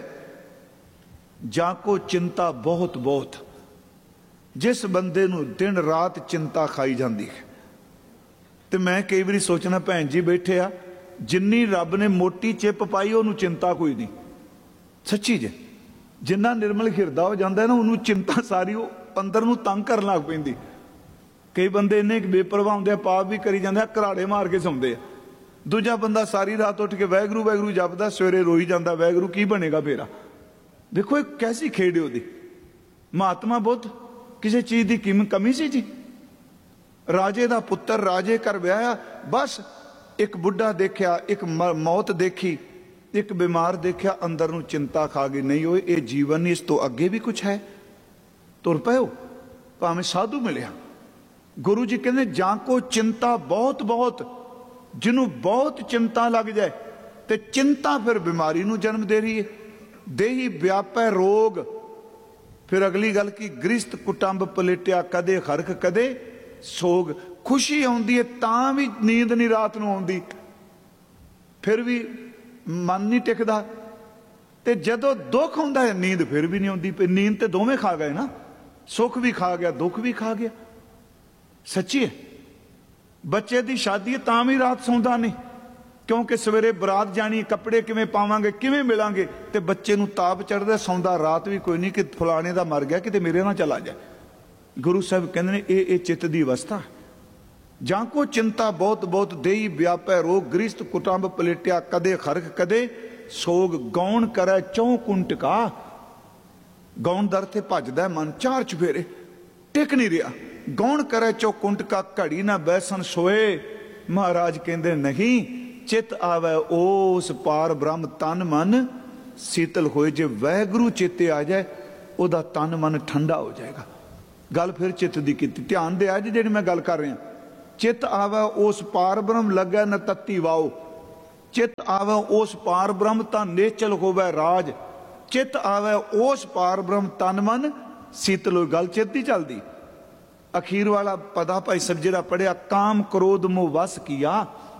जाको चिंता बहुत बहुत, जिस बंदे नूं दिन रात चिंता खाई जाती है। तो मैं कई बार सोचना, भैन जी बैठे आ, जिन्नी रब ने मोटी चिप पाई उन्होंने चिंता कोई नहीं। सच्ची जे जिन्ना निर्मल हिरदा हो जाता है ना, उन्होंने चिंता सारी अंदर नूं तंग करन लग पैंदी। कई बंदे इन्ने बेपरवाह होंदे, पाप भी करी जाते, घराड़े मार के सौंदे। दूजा बंदा सारी रात उठ के वाहिगुरू वाहिगुरू जपदा, सवेरे रोई जाता वाहिगुरू की बनेगा फेरा। देखो एक कैसी खेड़ है। महात्मा बुद्ध किसी चीज की कमी सी जी। राजे का पुत्र राजे घर ब्याया, बस एक बुढ़ा देखा, एक मौत देखी, एक बीमार देखा, अंदर नूं चिंता खा गई। नहीं होए ये जीवन नहीं, इस तो अगे भी कुछ है, तुर पो भावें साधु मिलिया। गुरु जी कहते जाको चिंता बहुत बहुत, जिन्हों बहुत चिंता लग जाए तो चिंता फिर बीमारी नूं जन्म दे रही है। देही व्यापै रोग। फिर अगली गल की, गृहस्थ कुटुंब पलेटिया कदे खरख कदे सोग। खुशी आउंदी है तां भी नींद नहीं रात नूं आउंदी, फिर भी मन नहीं टिकदा। ते जदों दुख आउंदा है नींद फिर भी नहीं आउंदी। नींद ते दोवें खा गए ना, सुख भी खा गया दुख भी खा गया। सच्ची है। बच्चे की शादी है तां भी रात सौंदा नहीं, क्योंकि सवेरे बरात जानी, कपड़े किवें पावांगे किवें मिलांगे, ते बच्चे नूं ताप चढ़दा, सौंदा रात भी कोई नहीं कि फलाने दा मर गया किते मेरे ना चला जाए। गुरु साहब कहते हैं ये ये चित्त की अवस्था। जाको चिंता बहुत बहुत, देही व्यापै रोग, गृहस्थ कुटुंब पलेटिया कदे खरख कदे सोग। गौण करे चौं कुंटका। गौण दर ते भजदा मन, चार चफेरे टिक नहीं रहा। गौण करे चौ कुंटका, घड़ी ना बैसन सोए। महाराज कहते नहीं, चित आवे ओस पार ब्रह्म तन मन शीतल होए। जे वाहिगुरू चेते आ जाए ओदा तन मन ठंडा हो जाएगा। गल फिर चित्त दी कीती, ध्यान दे आज जी मैं गल कर रहा। चित आवे उस पार ब्रह्म लगे न तत्ती वाओ, चित आवे उस पार ब्रह्म ता नेचल होवे राज, चित आवे उस पार ब्रह्म तन मन शीतल हो। गल चित ही चलती। अखीर वाला पदा भाई सब्जेरा पढ़िया, काम क्रोध मोह वस किया।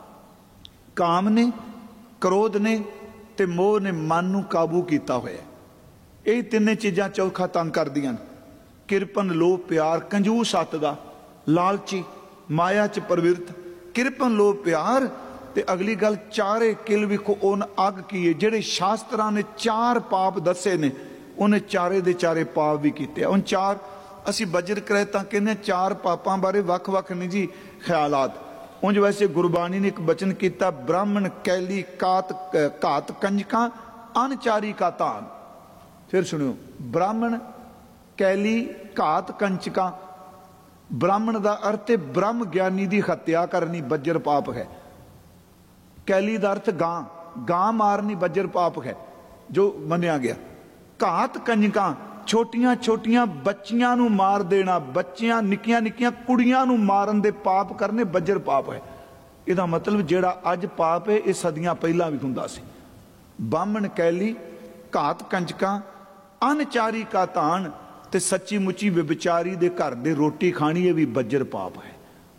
काम ने, क्रोध ने ते मोह ने मन नूं काबू किया होया। यही तिन्ने चीज़ां चौखा तंग कर दियां। किरपन लोभ प्यार कंजूस अत दा, लालची माया च प्रवृत्त। किरपन लोभ प्यार ते अगली गल चारे किल विखो उन अग की है। जेड़े शास्त्रां ने चार पाप दसे ने उन्हें चारे दे चारे पाप भी किते। उन चार असी बजर करे तां कहने चार पापां बारे वख वख नहीं जी ख्यालात। उंज वैसे गुरबाणी ने एक बचन किया, ब्राह्मण कैली कात घात कंजका अनचारी का तान। फिर सुनियो, ब्राह्मण कैली घात कंचका। ब्राह्मण का अर्थ है ब्रह्म ज्ञानी की हत्या करनी, बज्जर पाप है। कैली का अर्थ गां, गां मारनी बज्जर पाप है जो मनिया गया। घात कंजका छोटियां छोटियां बच्चियां नूं मार देना, बच्चियां निक्कियां निक्कियां कुड़ियां नूं मारन दे पाप करने बज्जर पाप है। इहदा मतलब जेड़ा अज पाप है यह सदियां पहला भी हुंदा सी। बामण कैली घात कंजका अनचारी का तान ते सच्ची मुची विचारी दे घर दे रोटी खानी, ये भी बज्जर पाप है।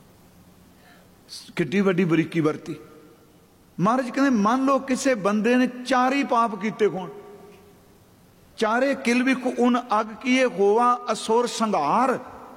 किड्डी वड्डी बरीकी वरती। महाराज कहते मान लो किसी बंदे ने चार ही पाप किते होण, चारे किल भी उन अग किए होवा असुर संघार।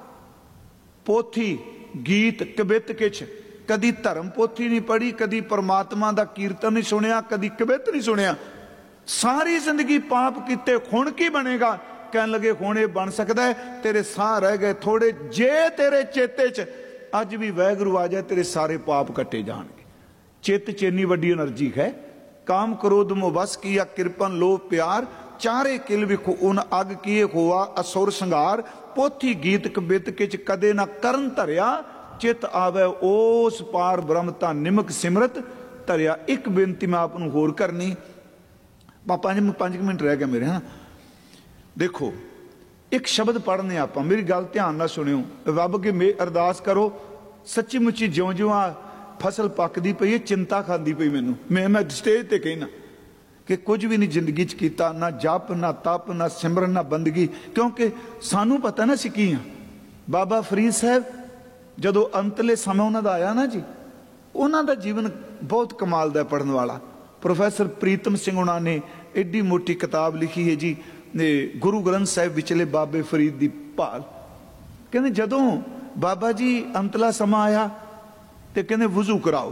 पोथी गीत कबित किछ, कदी धर्म पोथी नहीं पढ़ी, कदी परमात्मा दा कीर्तन नहीं सुनिया, कदी कबित नहीं सुनिया। सारी जिंदगी पाप किते, हुण की बनेगा? कहन लगे हुण ये बन सकता है, तेरे साह रह गए थोड़े, जे तेरे चेते च अज भी वैगुरू आ जाए तेरे सारे पाप कटे जाणगे। चित च इन्नी वड्डी एनर्जी है। काम क्रोध मोह वस किया, किरपन लोभ प्यार चारे किल विखो उन अग किए होआ असुर संघार। पोथी गीत कबित किच कदे ना करन धरिया, चित आवे उस पार ब्रह्म ता निमक सिमरत धरिया। एक बेनती मैं आपनूं होर करनी, पांच पांच मिनट रह गए मेरे। हाँ देखो, एक शब्द पढ़ने आप, मेरी गल ध्यान नाल सुनियो। रब के मे अरदास करो, सच्ची मुच्ची ज्यों ज्यों आ फसल पकदी पई है, चिंता खांदी पई मैनूं। मैं मैं स्टेज ते कहना कि कुछ भी नहीं जिंदगी च कीता, ना जप ना तप ना सिमरन ना बंदगी, क्योंकि सानू पता ना सी की हाँ। बाबा फरीद साहब जदों अंतले समय उन्हां दा आया ना जी, उन्हां दा जीवन बहुत कमाल दा पढ़न वाला। प्रोफैसर प्रीतम सिंह उन्हां ने एडी मोटी किताब लिखी है जी, गुरु ग्रंथ साहिब विचले बाबे फरीद दी भाल। कहंदे जदों बाबा जी अंतला समा आया ते कहंदे वुजू कराओ।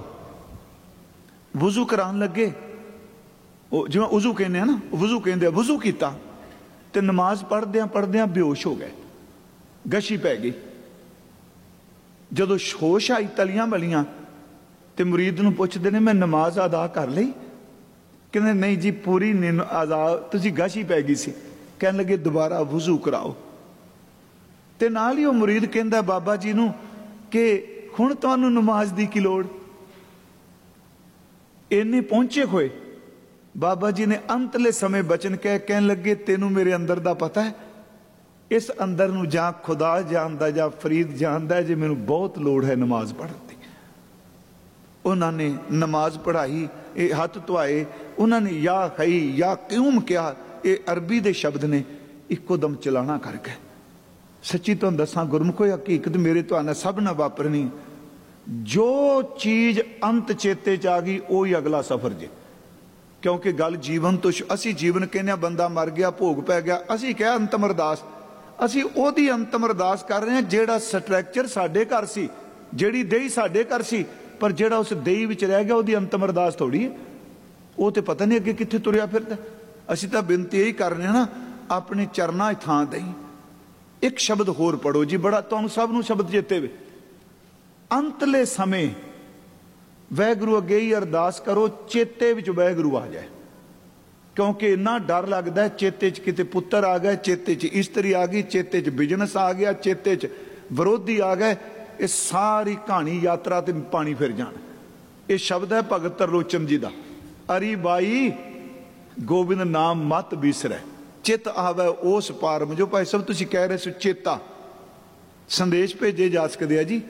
वुजू कराउण लगे, जिवें उजू कहने ना, वुजू कहते, वुजू किया ते नमाज पढ़द्या पढ़द्या बेहोश हो गए, गशी पै गई। जदों होश आई तलियां मलियां ते मुरीद नूं पुछदे ने, मैं नमाज अदा कर लई? कहंदे नहीं जी पूरी नींद अदा, तुसीं गशी पै गई सी। कहन लगे दोबारा वुजू कराओ। ते नाल ही वो मुरीद कहंदा बाबा जी नूं कि हुण तुहानूं नमाज दी की लोड़? इन्ने पहुंचे होए बाबा जी ने अंतले समय बचन कह कहन लगे, तेनू मेरे अंदर दा पता है, इस अंदर नू जां खुदा जानदा जां फरीद जानदा जे मैनू बहुत लोड़ है नमाज पढ़न दी। उन्होंने नमाज पढ़ाई, ये हथ धोए, उन्होंने या हई या क्यूम कहा, ये अरबी दे शब्द ने, इको दम चलाना कर गए। सच्ची तुहानूं दसां गुरमुखो, हकीकत मेरे तुहानूं सब ना वापरनी। जो चीज़ अंत चेते च आ गई वही अगला सफर जे। क्योंकि गल जीवन तो, असी जीवन कहने बंदा मर गया भोग पै गया, असी क्या अंतम अरदास, असी ओदी अंतम अरदास कर रहे हैं जेड़ा स्ट्रक्चर साडे घर सी, जेड़ी देही साडे घर सी, पर जेड़ा उस देही विच रह गया ओदी अंतम अरदास थोड़ी है। वो तो पता नहीं अगे कित्थे तुरिया फिरदा। असी तो बिनती यही कर रहे हैं ना, अपने चरना थां दई। एक शब्द होर पढ़ो जी, बड़ा तुहानूं सब नूं शब्द चेते वे। अंतले समय वैगुरू अगे ही अरदास करो, चेते विच वैगुरू आ जाए। क्योंकि इन्ना डर लगता है, चेते च किते पुत्र आ गए, चेते च इस्त्री आ गई, चेते च बिजनेस आ गया, चेते च विरोधी आ गए, ये सारी कहानी यात्रा ते पानी फिर जान। ये शब्द है भगत तरलोचन जी का, अरी बाई गोबिंद नाम मत बिसरै, चित आवे उस पार। जो भाई सब तुसीं कह रहे सो चेता, संदेश भेजे जा सकते हैं जी।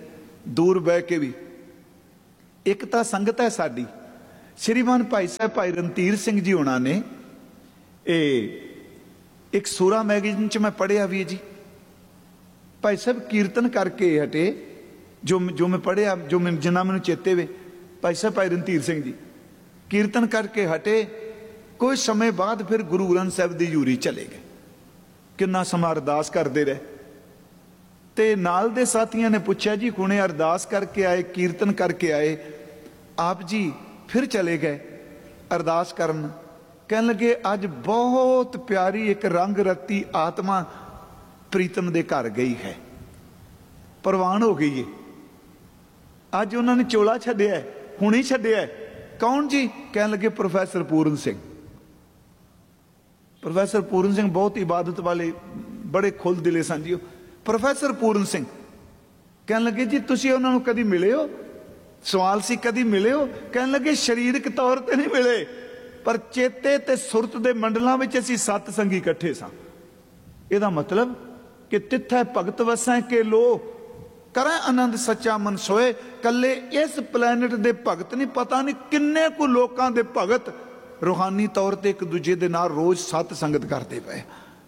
दूर बह के भी। एक तो संगत है साडी, श्रीमान भाई साहब भाई रणधीर सिंह जी होना ने ए एक सूरा मैगजीन च मैं पढ़िया भी जी, भाई साहब कीर्तन करके हटे, जो जो मैं पढ़िया, जो मैं जिन्ना मैनू चेते वे, भाई साहब भाई रणधीर सिंह जी कीर्तन करके हटे, कुछ समय बाद फिर गुरु ग्रंथ साहब दी यूरी चले गए। किन्ना समा अरदास करते रहे, ते नाल दे साथियों ने पूछा जी हुणे अरदास करके आए, कीर्तन करके आए, आप जी फिर चले गए अरदास करन। कहन लगे अज बहुत प्यारी एक रंग रत्ती आत्मा प्रीतम दे घर गई है, प्रवान हो गई है। अज उन्होंने चोला छड्डिया, हुणी छड्डिया। कौन जी? कहन लगे प्रोफैसर पूरन सिंह। प्रोफैसर पूरन सिंह बहुत इबादत वाले बड़े खुल दिले सन जी। प्रोफैसर पूरन सिंह कहन लगे जी तुसीं उन्हां नूं कदी मिले हो? सवाल सी कदी मिले हो? कहन लगे शरीरक तौर ते नहीं मिले, पर चेते ते सुरत दे मंडलां विच असीं सत संगी इकट्ठे सां। इहदा मतलब कि तिथै भगत वसैं के लो करै आनंद सच्चा मन सोए। कल्ले इस प्लैनेट दे भगत नहीं, पता नहीं किन्ने कु लोकां दे भगत रूहानी तौर ते एक दूजे दे नाल रोज सत संगत करते पे।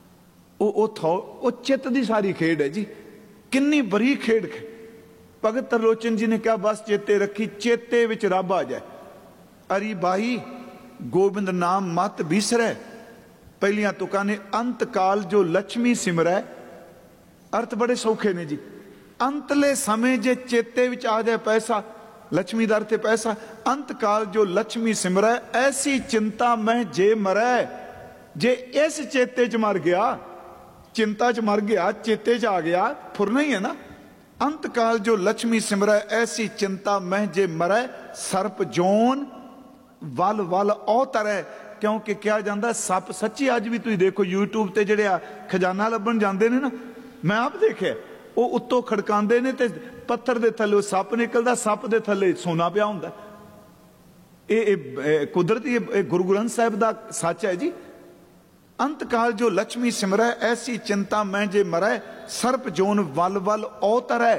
वो चित्त दी सारी खेड है जी, किन्नी बरी खेड। भगत तरलोचन जी ने कहा बस चेते रखी, चेते विच रब आ जाए। अरी बाई गोबिंद नाम मत बिसरै, पहलियां तुकां ने अंत काल जो लक्ष्मी सिमरै। अर्थ बड़े सौखे ने जी। अंतले समय जे चेते विच आ जाए पैसा, लक्ष्मी दर ते पैसा। अंत काल जो लक्ष्मी सिमरै, ऐसी चिंता मैं जे मरै। जे इस चेते च मर गया, चिंता च मर गया, चेते च आ गया, फुरना ही है ना। अंत काल जो लक्ष्मी सिमरै, ऐसी चिंता मैं जे मरै। सर्प जोन वल वल औतरै। क्योंकि क्या जाता सप सच्ची, अज भी तुम देखो यूट्यूब ते जेड़े खजाना लभन जाते ने ना, मैं आप देखे वो उत्तों खड़काते ने ते पत्थर दे थल्ले सप निकलता, सप दे थल्ले सोना पिया हुंदा। ये कुदरती गुरु ग्रंथ साहिब दा सच है जी। अंत काल जो लक्ष्मी सिमरै, ऐसी चिंता मैं जे मरै। सर्प जोन वल वल औतरै।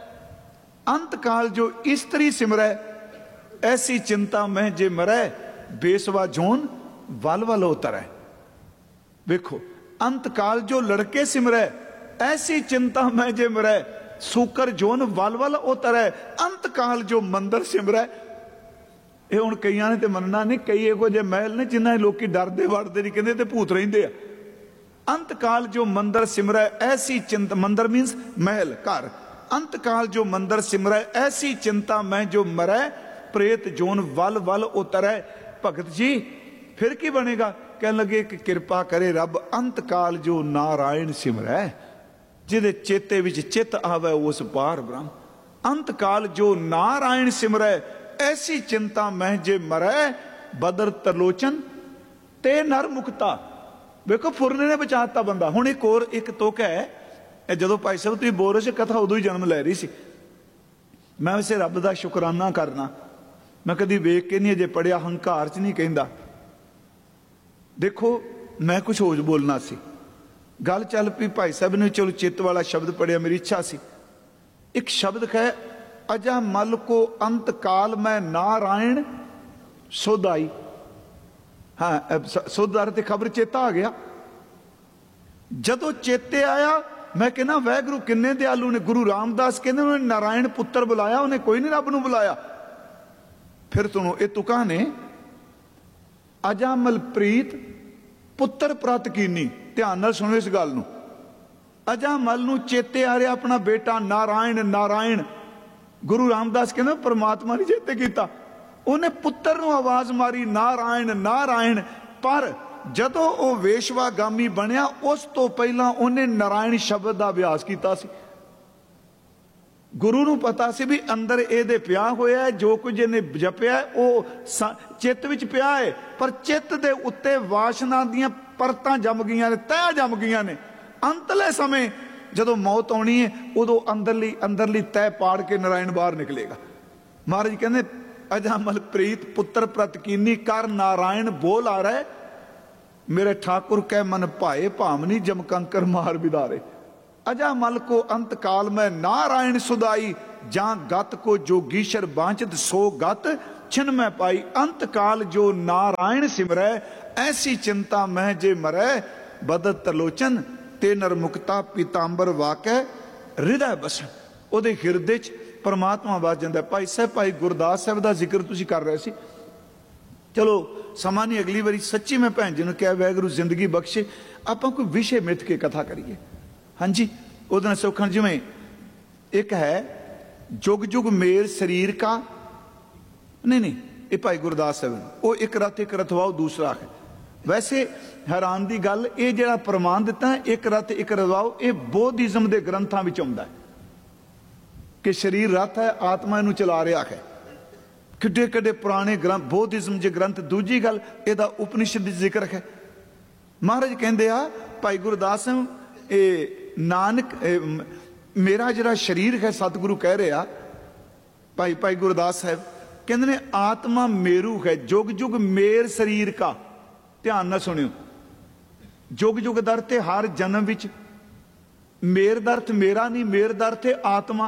अंत काल जो स्त्री सिमरै, ऐसी चिंता मैं जे मरै। बेसवा जोन वल वल उतरै। देखो अंत काल जो लड़के सिमरै, ऐसी चिंता मैं जे मरै। सूकर जोन वल वल उतरै। अंत काल जो मंदिर सिमरै। ये हुण कईयां ने ते मनना नहीं, कई इहो जे महल ने जिन्हां लोग डरदे वड़दे नहीं, कहंदे ते भूत रहिंदे आ। अंत काल जो मंदिर सिमरै, ऐसी चिंता, मंदिर मीनस महल घर। अंत काल जो मंदिर सिमरै, ऐसी चिंता मैं जो मरै। प्रेत जोन वल वल उतरै। भगत जी फिर की बनेगा? कहने लगे कि कृपा करे रब, अंत काल जो नारायण सिमरै। जिहदे चेते विच चित आवे उस पार ब्रह्म। अंत काल जो नारायण सिमरै, ऐसी चिंता मैं जे मरै। बदर तरलोचन ते नर मुक्ता। देखो फुरने ने बचाता बंदा। हुण एक होर एक तुक है, जदों भाई साहब तुसीं बोल रहे सी कथा उदों ही जन्म लै रही सी। मैं वैसे रब दा शुकराना करना, मैं कदी वेख के नहीं अजे पढ़िया, हंकार च नहीं कहंदा। देखो मैं कुछ होर बोलना सी, गल चल पई भाई साहब ने चलो चित्त वाला शब्द पढ़िया, मेरी इच्छा सी। एक शब्द है अजा मल को अंत काल मैं नारायण सोदाई। हाँ सोदार ते खबर चेता आ गया। जदों चेते आया मैं कहना वाहगुरू किन्ने दयालु ने। गुरु रामदास कहते उन्हें नारायण पुत्र बुलाया, उन्हें कोई नहीं रब नूं बुलाया। फिर सुनो ये तुकां ने अजामल प्रीत पुत्र प्रत कीनी। ध्यान नाल सुनो इस गल नूं। अजामल नूं चेते आ रहा अपना बेटा नारायण नारायण। गुरु रामदास कहते परमात्मा ने चेते किया, उन्हें पुत्र नूं आवाज मारी नारायण नारायण। पर जदों वह वेशवागामी बनया उस तो पहला उन्हें नारायण शब्द का अभ्यास किया। गुरु नूं पता सी भी अंदर ये पिया होया है, जो कुछ इन्हें जपिया वो चित्त विच पिया है। पर चित्त दे उत्ते वासना दियां परतां जम गईयां ने, तह जम गईयां ने। अंतले समय जदों मौत आनी है उदों अंदरली अंदरली तह पाड़ के नारायण बाहर निकलेगा। महाराज कहते अजामल प्रीत पुत्र प्रत कीनी कर नारायण बोल आ रहा है। मेरे ठाकुर कह मन भाए भामनी जम कंकर मार बिदारे। अजामल को अंत काल में नारायण सुदाई। जां गत को जोगीशर बांचत सो गत छिन मैं पाई। अंत काल जो नारायण सिमरै ऐसी चिंता मैं जे मरै। बदत तरलोचन ते नर मुक्ता पीतांबर वाकै हृदय बसन। ਉਹਦੇ ਹਿਰਦੇ 'ਚ परमात्मा वस जाता। भाई साहब भाई गुरदास साहब का जिक्र तुसीं कर रहे सी। चलो समा नहीं, अगली बारी सच्ची मैं भैन जी ने कहा वाहिगुरू जिंदगी बख्शे आपां कोई विषय मिथ के कथा करिए। हाँ जी, उहदे नाल सौखण जिवें एक है जुग जुग मेल शरीर का, नहीं नहीं ये भाई गुरदास साहब वो एक रथ एक रथवाओ दूसरा है। वैसे हैरान की गल ये जिहड़ा प्रमाण दिता है एक रथ एक रथवाओ, ये बौद्धिज्म के ग्रंथों में आउंदा है कि शरीर रथ है, आत्मा इनू चला रहा है। किड्डे किड्डे पुराने ग्रंथ बौद्धिज्म जे ग्रंथ। दूजी गल इहदा उपनिषद जिक्र है। महाराज कहते आ भाई गुरदास ये नानक ए, मेरा जिहड़ा शरीर है सतगुरु कह रहा भाई भाई गुरदास साहब कहते ने आत्मा मेरू है जुग जुग मेर शरीर का। ध्यान ना सुनियो, जुग जुग दर ते हर जन्म विच मेर दर्थ मेरा नहीं, मेर दर्थ है आत्मा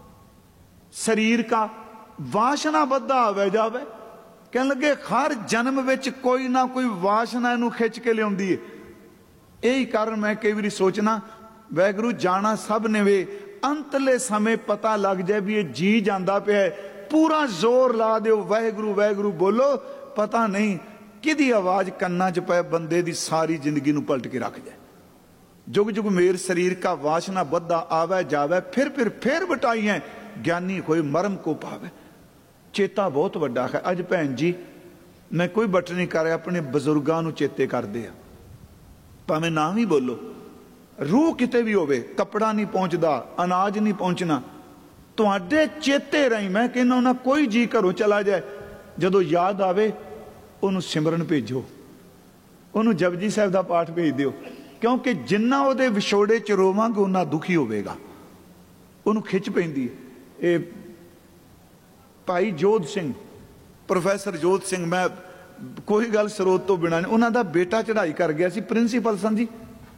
शरीर का। वासना बद्धा आवे जावे, कहने लगे हर जन्म विच कोई ना कोई वासना इनू खिंच के लियाउंदी है। यही कारण मैं कई बार सोचना वाहिगुरू जाना सब ने वे अंतले समय पता लग जाए भी ये जी जाता पिया, पूरा जोर ला दो वाहिगुरू वाहिगुरू बोलो, पता नहीं किदी आवाज कन्ना च पै बंदे दी सारी जिंदगी नू पलट के रख जाए। जुग जुग मेर शरीर का वासना बद्धा आवे जावे, फिर फिर फिर बटाई है ज्ञानी होए मरम को पावे। चेता बहुत वड्डा है। अज भैन जी मैं कोई बट नहीं कर रहा, अपने बजुर्गों नू चेते करते आ, भावें ना भी बोलो, रूह किते भी होवे, कपड़ा नहीं पहुंचता, अनाज नहीं पहुंचना, तुहाडे चेते रही मैं कहना ना कोई जी घरों चला जाए, जदों याद आवे उन्होंने सिमरन भेजो, उन्होंने जपजी साहब का पाठ भेज दिओ, क्योंकि जिन्ना उहदे विछोड़े च रोवांगे उन्ना दुखी होवेगा, उन्होंने खिच पैंदी है। भाई जोध सिंह प्रोफैसर जोध सिंह, मैं कोई गल स्रोत तो बिना नहीं, उन्होंने बेटा चढ़ाई कर गया सी प्रिंसीपल सन जी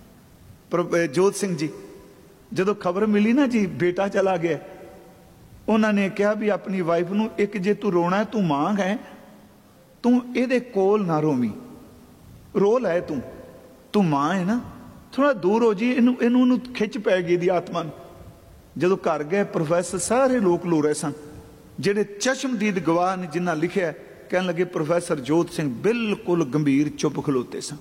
जोध सिंह जी। जदों खबर मिली ना जी बेटा चला गया, उन्होंने कहा भी अपनी वाइफ नूं एक जे तू रोना है, तू मां है, तू ये कोल ना रोवी, रो लै तू तू मां है ना, थोड़ा दूर हो जी, इनू इनू खिच पै गई दी आत्मा। जदों घर गए प्रोफैसर सारे लोग लो रहे सन, जेडे चश्मदीद गवाह ने जिन्हें लिखा कहने लगे प्रोफैसर जोध सिंह बिल्कुल गंभीर चुप खलोते सन।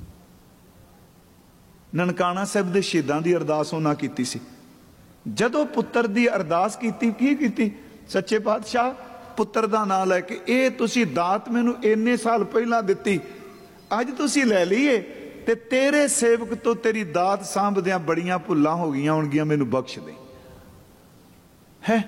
ननकाना साहब के शहीदों की अरदास उन्हें की सी। जदों पुत्र की अरदास की की सच्चे पातशाह पुत्र का नाम लैके ये तुसी दात मैनू इन्ने साल पहला दिती, अज तुसी लै लीए ते तेरे सेवक तो तेरी दात सांभदियां बड़ियां भुल्लां हो गई होणगियां, मैनू बख्श दे है।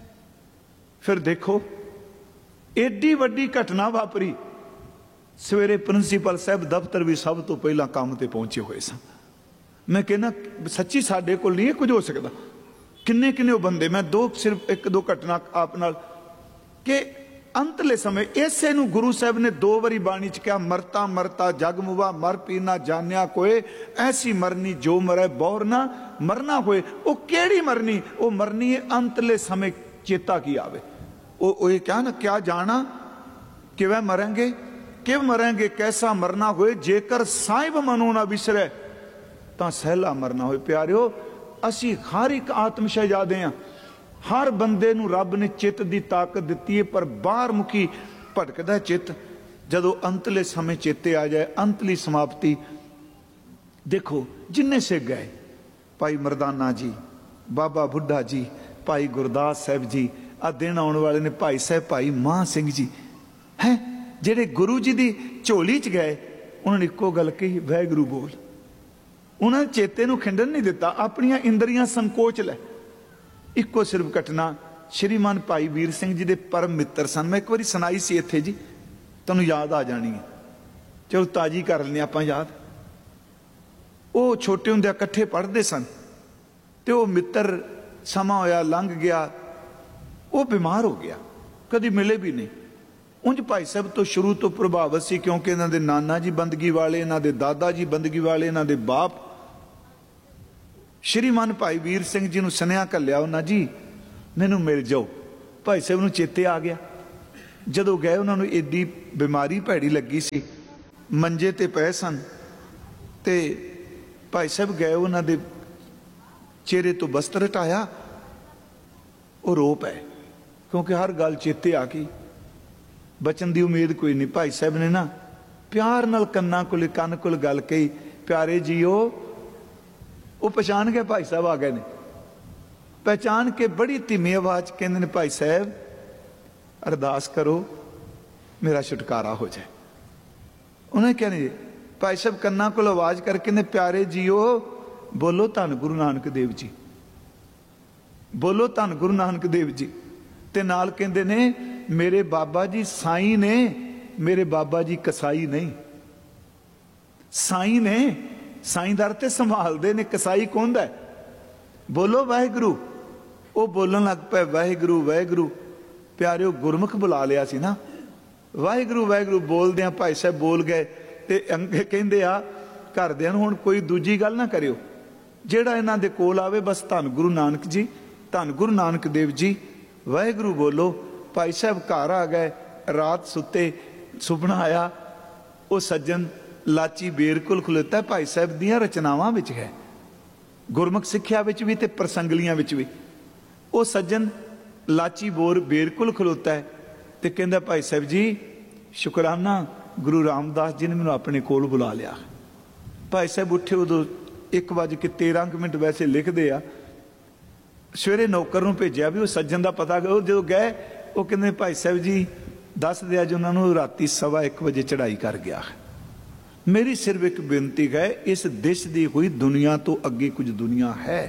फिर देखो एडी वड्डी घटना वापरी, सवेरे प्रिंसीपल साहब दफ्तर भी सब तो पहला काम ते पहुंचे हुए सन। मैं कहना सच्ची साडे कोल नहीं कुछ हो सकता। किन्ने किन्ने बंदे, मैं दो सिर्फ एक दो घटना आप नाल कि अंतले समय इसे नूं गुरु साहब ने दो बारी बाणी च कहा, मरता मरता जग मुवा मर पीना जानिया कोई, ऐसी मरनी जो मरे बौर ना मरना होए। वो केड़ी मरनी? वो मरनी है अंतले समय चेता की आवे। वो ये क्या ना क्या जाना कि वह मरेंगे कि मरेंगे, कैसा मरना होए, जेकर साहिब मनो ना विसरे तां सहला मरना होए। प्यारिओ असी हर एक आत्म शहजादे हैं, हर बंदे नूं रब ने चित्त दी ताकत दिती है, पर बाहर मुखी भटकदा चित्त। जदों अंतले समय चेते आ जाए, अंतली समाप्ति देखो जिन्ने से गए, भाई मरदाना जी, बाबा बुढ़ा जी, भाई गुरदास साहब जी, आ दिन आने वाले ने भाई साहब भाई मान सिंह जी हैं, जेडे गुरु जी की झोली च गए, उन्होंने इको गल कही वाहिगुरू बोल। उन्होंने चेते नूं खिंडन नहीं दिता, अपनियां इंद्रियां संकोच लै। इको सिर्फ घटना श्रीमान भाई वीर सिंह जी के परम मित्र सन, मैं एक बार सुनाई सी इत्थे जी, तुहानूं याद आ जानी है, चलो ताजी कर लें आपां याद। वो छोटे हुंदे इकट्ठे पढ़ते सन, तो वो मित्र समा होया लंघ गया, वो बीमार हो गया, कभी मिले भी नहीं। उंज भाई साहब तो शुरू तो प्रभावित सी, क्योंकि इन्हां दे नाना जी बंदगी वाले, इन्हां दे दादा जी बंदगी वाले, इन्हां दे बाप। श्रीमान भाई वीर सिंह जी नूं सुनिया घल्लिया उन्हां जी, मैनू मिल जाओ। भाई साहब नूं चेते आ गया। जदों गए उन्होंने एडी बीमारी भैड़ी लगी सी, मंजे ते पए सन, ते भाई साहब गए उन्होंने चेहरे तो बस्तर हटाया, वो रो पे क्योंकि हर गल चेते आ गई। बचन की उम्मीद कोई नहीं। भाई साहब ने ना प्यार नाल कन्ना कोल कन कोल गल कही, प्यारे जीओ। वो पहचान गए, भाई साहब आ गए ने। पहचान के बड़ी धीमी आवाज कहते हैं, भाई साहब अरदास करो मेरा छुटकारा हो जाए। उन्हें कहने भाई साहब कन्ना को आवाज करके ने, प्यारे जीओ बोलो धन गुरु नानक देव जी, बोलो धन गुरु नानक देव जी। ते नाल कहते ने मेरे बाबा जी साई ने, मेरे बाबा जी कसाई नहीं। साई ने, साईदार ते संभालते ने, कसाई कौन है? बोलो वाहिगुरु। वो बोलन लग पे वाहिगुरु वाहिगुरु। प्यारे गुरमुख बुला लिया सी ना, वाहिगुरु वाहिगुरु बोलदे आ भाई साहब बोल गए। ते अंगे कहंदे आ घरदियां नूं हुण कोई दूजी गल ना करियो, जिहड़ा इन्हां दे कोल आवे बस धन गुरु नानक जी, धन गुरु नानक देव जी, वाहिगुरु बोलो। भाई साहब घर आ गए, रात सुते, सुपना आया वो सज्जन लाची बेर कोल खलोता। भाई साहब दियां रचनावां विच है, गुरमुख सिक्ख्या विच भी ते प्रसंगलियां विच भी। वो सज्जन लाची बोर बेर कोल खलोता है ते कहंदा, भाई साहब जी शुकराना गुरु रामदास जी ने मैनूं अपने कोल बुला लिया। भाई साहब उठे, उदों एक बज के तेरह मिनट वैसे लिखते आ। सवेरे नौकर नूं भेजिया भी वो सज्जन का पता। जो गए वो कहते भाई साहब जी दस दिया जो उन्होंने राती सवा एक बजे चढ़ाई कर गया। मेरी सिर्फ एक बेनती है, इस देश की कोई दुनिया तो अगे कुछ दुनिया है,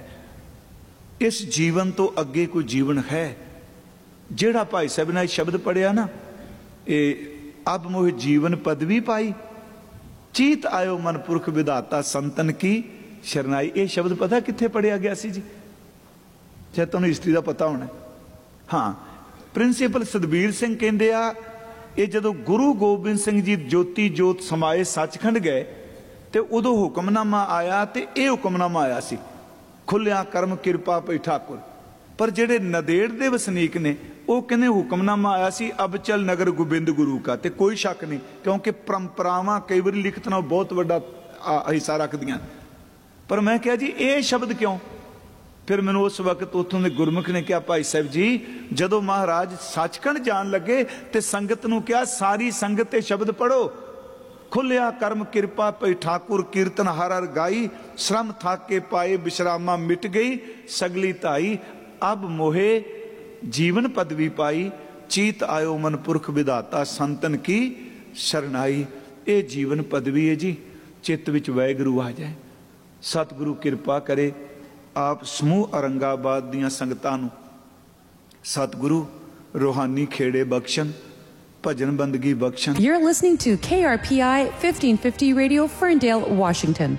इस जीवन तो अगे कोई जीवन है। जेड़ा भाई साहब ने शब्द पढ़िया ना, ये अब मोह जीवन पदवी पाई, चीत आयो मन पुरख विधाता संतन की शरनाई। ये शब्द पता कित्थे पढ़िया गया सी जी? चाहे तुहानूं हिस्टरी का पता होना। हाँ, प्रिंसीपल सतबीर सिंह कहंदे आ, ये जदों गुरु गोबिंद सिंह जी ज्योति जोत समाए सचखंड गए ते उदों हुक्मनामा आया, ते ये हुक्मनामा आया सी खुलिया कर्म किरपा पई ठाकुर। पर जेड़े नदेड़ दे वसनीक ने वो कहने हुक्मनामा आया सी अब चल नगर गोबिंद गुरु का। ते कोई शक नहीं, क्योंकि परंपरावां कई बार लिखत नाल बहुत वड्डा हिस्सा रखदियां। पर मैं कहा जी ये शब्द क्यों? फिर मैनूं उस वक्त उत्थों दे गुरमुख ने कहा, भाई साहब जी जदों महाराज सचखंड जान लगे ते संगत नूं कहा सारी संगत ते शब्द पढ़ो, खुलिया कर्म किरपा पई ठाकुर कीर्तन हर हर गाई, श्रम थाक के पाए विश्रामा मिट गई सगली धाई, अब मोहे जीवन पदवी पाई, चीत आयो मन पुरख विधाता संतन की शरणाई। ये जीवन पदवी है जी, चित्त विच वाहिगुरू आ जाए, सतगुरु किरपा करे। आप समूह औरंगाबाद दियां संगतां नूं सतगुरु रूहानी खेड़े बख्शण, भजन बंदगी बख्शण। You're listening to K R P I fifteen fifty Radio, Ferndale, Washington.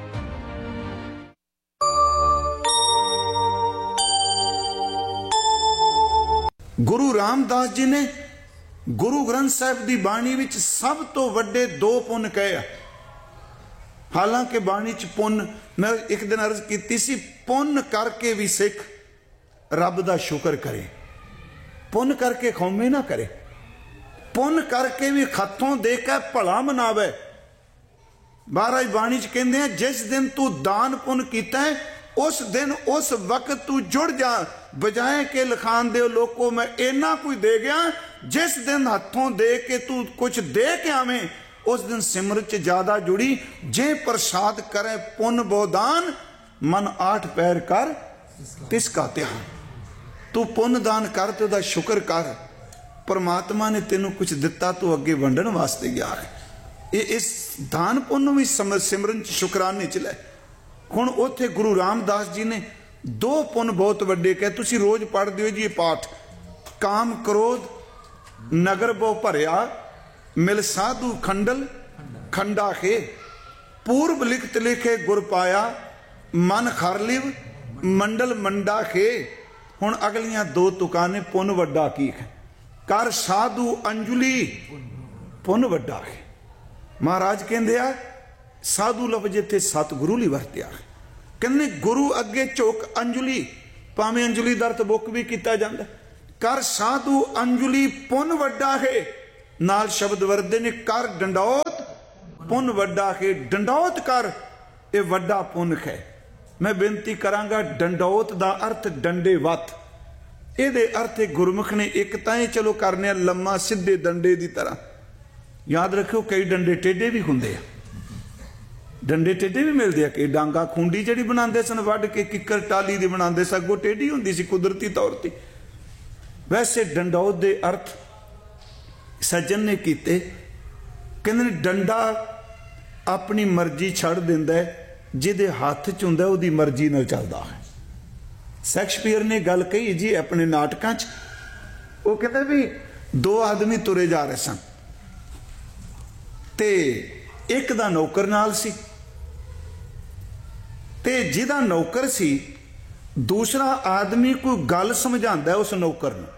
गुरु रामदास जी ने गुरु ग्रंथ साहिब की बाणी विच सब तो वड्डे दो पुन कहे। हालांकि बाणी च पुन मैं एक दिन अर्ज की सी, पुन करके भी सिख रब दा शुक्र करे, पुन करके खौमे ना करे, पुन करके भी खतों दे के भला मनावे। महाराज बाणी च कहते हैं जिस दिन तू दान पुन कीता है उस दिन उस वक्त तू जुड़ जा, बजाय के लखान दे लोगों मैं इना कुछ दे गया। जिस दिन हथों दे के तू कुछ दे के आवे उस दिन सिमरत च ज्यादा जुड़ी। जे प्रसाद करे पुन बोदान, मन आठ पैर कर तिसका ध्यान। तू पुन दान कर ते उहदा शुक्र कर, परमात्मा ने तेनों कुछ दिता तू अगे वंडन वास्ते गया है। ये इस दान पुन भी सिमरन च शुकराने च लै। हुण उत्थे गुरु रामदास जी ने दो पुन बहुत वड्डे कहे, तुसी रोज पढ़ दिओ जी ये पाठ। काम क्रोध नगर बो भरिया, मिल साधु खंडल खंडा खे, पूर्व लिखत लिखे गुर पाया, मन खरलिव मंडल मंडा खे। हुण अगलियां दो तुकां ने पुन वड्डा की है, कर साधु अंजुली पुन वड्डा है। महाराज कहंदे आ साधु लफ्ज इत्थे सतगुरु लई वरतिया, कहंदे गुरु अगे झुक अंजुली। भावें अंजुली दर्त बुक भी किया जाता। कर साधु अंजुली पुन वड्डा है, नाल शब्द वरदे ने कर डंडौत पुन वड्डा है। डंडौत कर ये वड्डा पुन है। मैं बेनती करांगा, डंडौत दा अर्थ डंडे वत, ये अर्थ गुरमुख ने एक ताए चलो करने लम्मा सीधे डंडे की तरह। याद रखो कई डंडे टेढ़े भी होंगे, डंडे टेढ़े भी मिलते हैं। कई डांगा खूंडी जी बनाते सन वढ़ के, किकर टाली दी बनाते सन, अगों टेढ़ी होंगी सी कुदरती तौर पर। वैसे डंडौत के अर्थ सज्जन ने किते, कहते डंडा अपनी मर्जी छड़ दिंदा है, जिहदे हाथ च हुंदा उहदी मर्जी नाल चलदा है। शैक्सपीयर ने गल कही जी अपने नाटकां च, वो कहता भी दो आदमी तुरे जा रहे सन ते एक दा नौकर नाल सी, ते जिहदा नौकर सी दूसरा आदमी कोई गल समझांदा उस नौकर नूं,